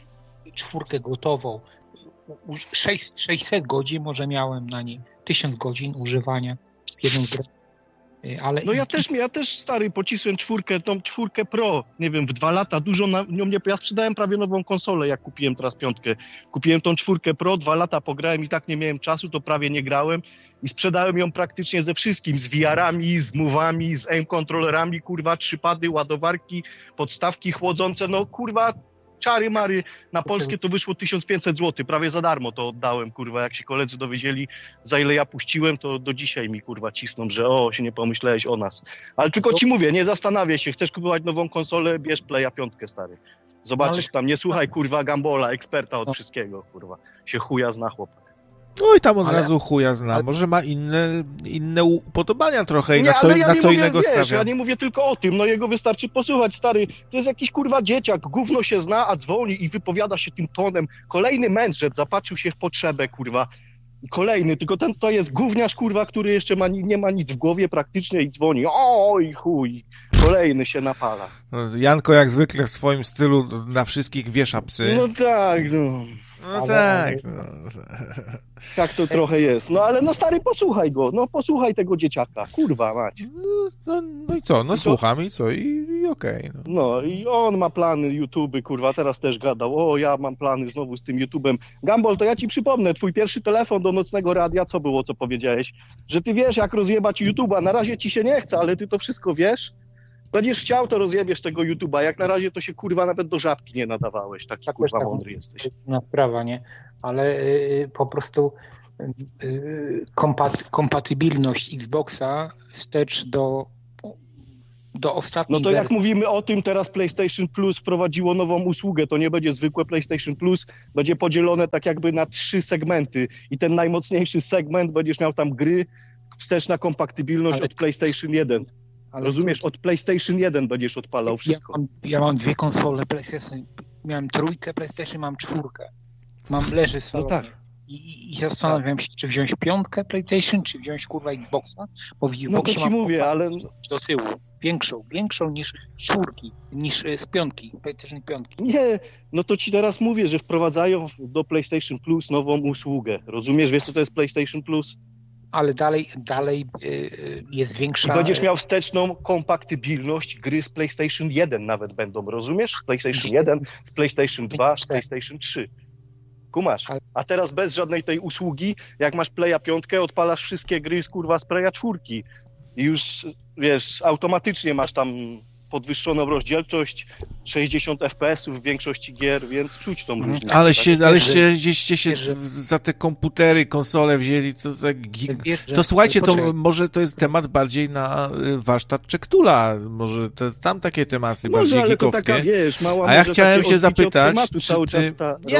4 gotową. 600 godzin może miałem na niej, 1000 godzin używania jedną grę. Ale no ja też stary pocisłem 4, tą 4 Pro, nie wiem, w 2 lata dużo ja sprzedałem prawie nową konsolę, jak kupiłem teraz 5. Kupiłem tą 4 Pro, 2 lata pograłem i tak nie miałem czasu, to prawie nie grałem i sprzedałem ją praktycznie ze wszystkim, z VR-ami, z mówami, z aim-kontrolerami, kurwa, 3 pady, ładowarki, podstawki chłodzące, no kurwa, czary mary, na polskie to wyszło 1500 zł, prawie za darmo to oddałem, kurwa, jak się koledzy dowiedzieli, za ile ja puściłem, to do dzisiaj mi, kurwa, cisną, że się nie pomyślałeś o nas. Ale tylko ci mówię, nie zastanawiaj się, chcesz kupować nową konsolę, bierz Playa 5, stary. Zobaczysz tam, nie słuchaj, kurwa, Gambola, eksperta od wszystkiego, kurwa, się chuja zna chłopak. No i tam od razu chuja zna. Może ma inne upodobania trochę i na co innego stawia. Ja nie mówię tylko o tym, no jego wystarczy posłuchać, stary. To jest jakiś kurwa dzieciak, gówno się zna, a dzwoni i wypowiada się tym tonem. Kolejny mędrzec zapatrzył się w potrzebę, kurwa. Kolejny, tylko ten to jest gówniarz, kurwa, który jeszcze nie ma nic w głowie praktycznie i dzwoni. Oj chuj. Kolejny się napala. Janko jak zwykle w swoim stylu na wszystkich wiesza psy. No tak, no. No tak. Tak to trochę jest. No ale no stary, posłuchaj go. No posłuchaj tego dzieciaka. Kurwa mać. No i co? No słucham i co? I okej. No i on ma plany YouTube, kurwa, teraz też gadał. O, ja mam plany znowu z tym YouTubem. Gumball, to ja ci przypomnę, twój pierwszy telefon do nocnego radia, co było, co powiedziałeś? Że ty wiesz, jak rozjebać YouTube'a. Na razie ci się nie chce, ale ty to wszystko wiesz. Będziesz chciał, to rozjebiesz tego YouTube'a. Jak na razie to się, kurwa, nawet do żabki nie nadawałeś. Taki, tak, kurwa, mądry jesteś. Na sprawa, nie? Ale po prostu kompatybilność Xboxa wstecz do ostatniej No to jak mówimy o tym, teraz PlayStation Plus wprowadziło nową usługę. To nie będzie zwykłe PlayStation Plus, będzie podzielone tak jakby na 3 segmenty. I ten najmocniejszy segment będziesz miał tam gry, wsteczna kompatybilność od PlayStation 1. Ale rozumiesz, od PlayStation 1 będziesz odpalał wszystko. Ja mam 2 konsole PlayStation. Miałem 3 PlayStation, mam 4. Leży w salonie. No tak. I zastanawiam się, czy wziąć 5 PlayStation, czy wziąć kurwa Xboxa, bo w Xboxie no to ci mam mówię, ale do tyłu. Większą niż 4, niż z 5, PlayStation 5. Nie, no to ci teraz mówię, że wprowadzają do PlayStation Plus nową usługę. Rozumiesz, wiesz co to jest PlayStation Plus? Ale dalej jest większa... I będziesz miał wsteczną kompatybilność, gry z PlayStation 1 nawet będą, rozumiesz? PlayStation 1, z PlayStation 2, z PlayStation 3. Kumasz? A teraz bez żadnej tej usługi, jak masz Playa 5, odpalasz wszystkie gry z kurwa z Playa 4 i już, wiesz, automatycznie masz tam podwyższoną rozdzielczość, 60 FPS-ów w większości gier, więc czuć tą różnicę. Ale gdzieście się za te komputery, konsole wzięli, to tak... To słuchajcie, to może to jest temat bardziej na warsztat Czektula, może tam takie tematy bardziej geekowskie. A ja chciałem się zapytać, czy ty...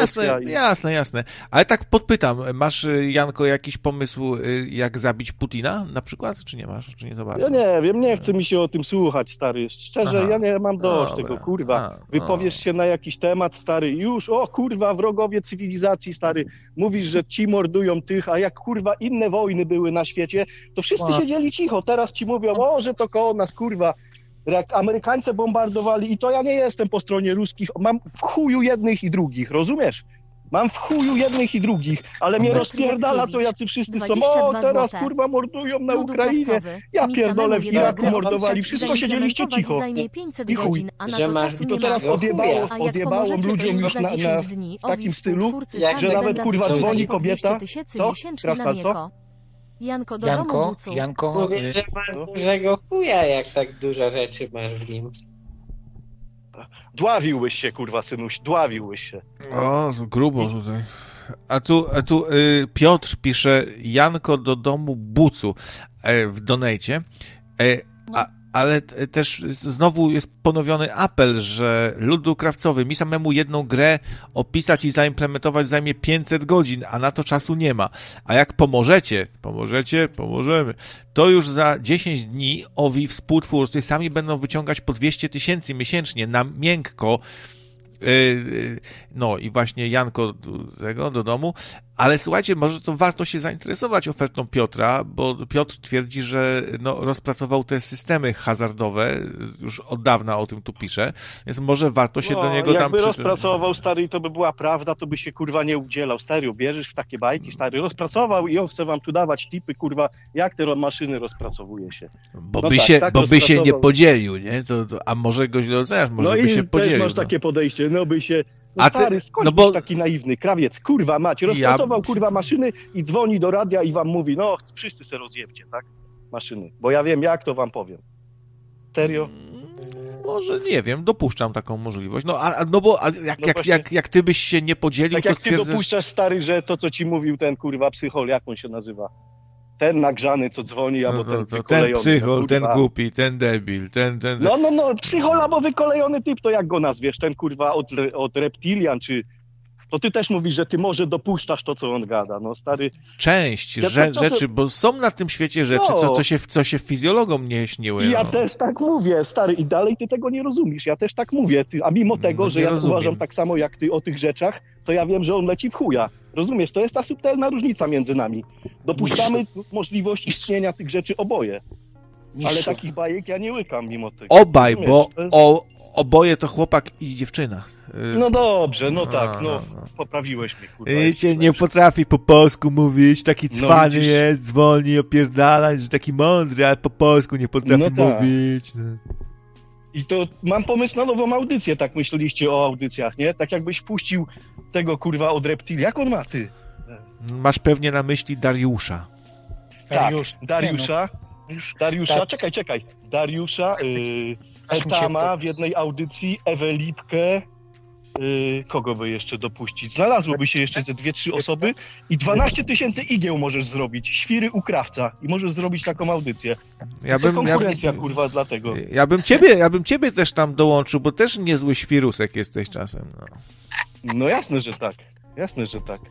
Jasne. Ale tak podpytam, masz, Janko, jakiś pomysł, jak zabić Putina na przykład, czy nie masz, czy nie za bardzo? Ja nie wiem, nie chce mi się o tym słuchać, stary. Szczerze, ja nie mam dość tego, kurwa. Wypowiesz się na jakiś temat, stary, już, o kurwa, wrogowie cywilizacji, stary. Mówisz, że ci mordują tych, a jak kurwa inne wojny były na świecie, to wszyscy siedzieli cicho. Teraz ci mówią, o, że to koło nas, kurwa. Jak Amerykańcy bombardowali i to ja nie jestem po stronie ruskich, mam w chuju jednych i drugich, rozumiesz? Mam w chuju jednych i drugich, ale mnie rozpierdala to, jacy wszyscy są. O, teraz kurwa mordują na Ukrainie. Ja pierdolę, w Iraku mordowali. Wszystko siedzieliście cicho. I chuj. Że masz I to teraz odjebało ludziom już w takim stylu, że nawet kurwa dzwoni kobieta. Co? Krasnal, co? Janko, mówię, że masz dużego chuja, jak tak dużo rzeczy masz w nim. Dławiłbyś się, kurwa, synuś, dławiłbyś się. O, grubo tutaj. A tu Piotr pisze, Janko do domu bucu w donejcie. Ale też znowu jest ponowiony apel, że ludu krawcowy, mi samemu jedną grę opisać i zaimplementować zajmie 500 godzin, a na to czasu nie ma. A jak pomożemy. To już za 10 dni owi współtwórcy sami będą wyciągać po 200 000 miesięcznie na miękko. No i właśnie Janko do domu, ale słuchajcie, może to warto się zainteresować ofertą Piotra, bo Piotr twierdzi, że rozpracował te systemy hazardowe, już od dawna o tym tu pisze, więc może warto się do niego tam... Jakby rozpracował, stary, i to by była prawda, to by się, kurwa, nie udzielał. Stary, bierzesz w takie bajki, stary, rozpracował i on chce wam tu dawać tipy, kurwa, jak te maszyny rozpracowuje się. Bo by się nie podzielił, nie? A może go źle oceniasz, może by się podzielił. No i też masz takie podejście, by się... stary, skąd byś taki naiwny, krawiec, kurwa mać, rozpracował kurwa maszyny i dzwoni do radia i wam mówi, no wszyscy se rozjebcie, tak? Maszyny, bo ja wiem, jak to wam powiem. Serio? Może nie wiem, dopuszczam taką możliwość. Jak ty byś się nie podzielił, tak to stwierdzasz... jak ty dopuszczasz, stary, że to, co ci mówił ten kurwa psychol, jak on się nazywa? Ten nagrzany, co dzwoni, albo ten wykolejony. Ten psychol, ten głupi, ten debil, ten... No, psychol albo wykolejony typ, to jak go nazwiesz? Ten kurwa od reptilian, czy... To ty też mówisz, że ty może dopuszczasz to, co on gada, no stary... Część rzeczy, bo są na tym świecie rzeczy, co się fizjologom nie śniły. Ja też tak mówię, stary, i dalej ty tego nie rozumiesz, ja też tak mówię, a mimo tego, że ja uważam tak samo jak ty o tych rzeczach, to ja wiem, że on leci w chuja. Rozumiesz, to jest ta subtelna różnica między nami. Dopuszczamy możliwość istnienia tych rzeczy oboje. Ale takich bajek ja nie łykam mimo tego. Obaj, bo oboje to chłopak i dziewczyna. No dobrze, no tak, poprawiłeś mnie, kurwa. Wiecie, nie potrafi po polsku mówić, taki cwany jest, zwolni opierdalać, że taki mądry, ale po polsku nie potrafi mówić. No. I to mam pomysł na nową audycję, tak myśleliście o audycjach, nie? Tak jakbyś puścił tego, kurwa, od Reptil. Jak on ma, ty? Masz pewnie na myśli Dariusza. Tak, Dariusza. Czekaj. Dariusza, Etama w jednej audycji, Ewelipkę, kogo by jeszcze dopuścić? Znalazłoby się jeszcze ze 2-3 osoby i 12 000 igieł możesz zrobić. Świry u krawca i możesz zrobić taką audycję. Konkurencja, kurwa, dlatego. Ja bym ciebie też tam dołączył, bo też niezły świrusek jesteś czasem. No jasne, że tak.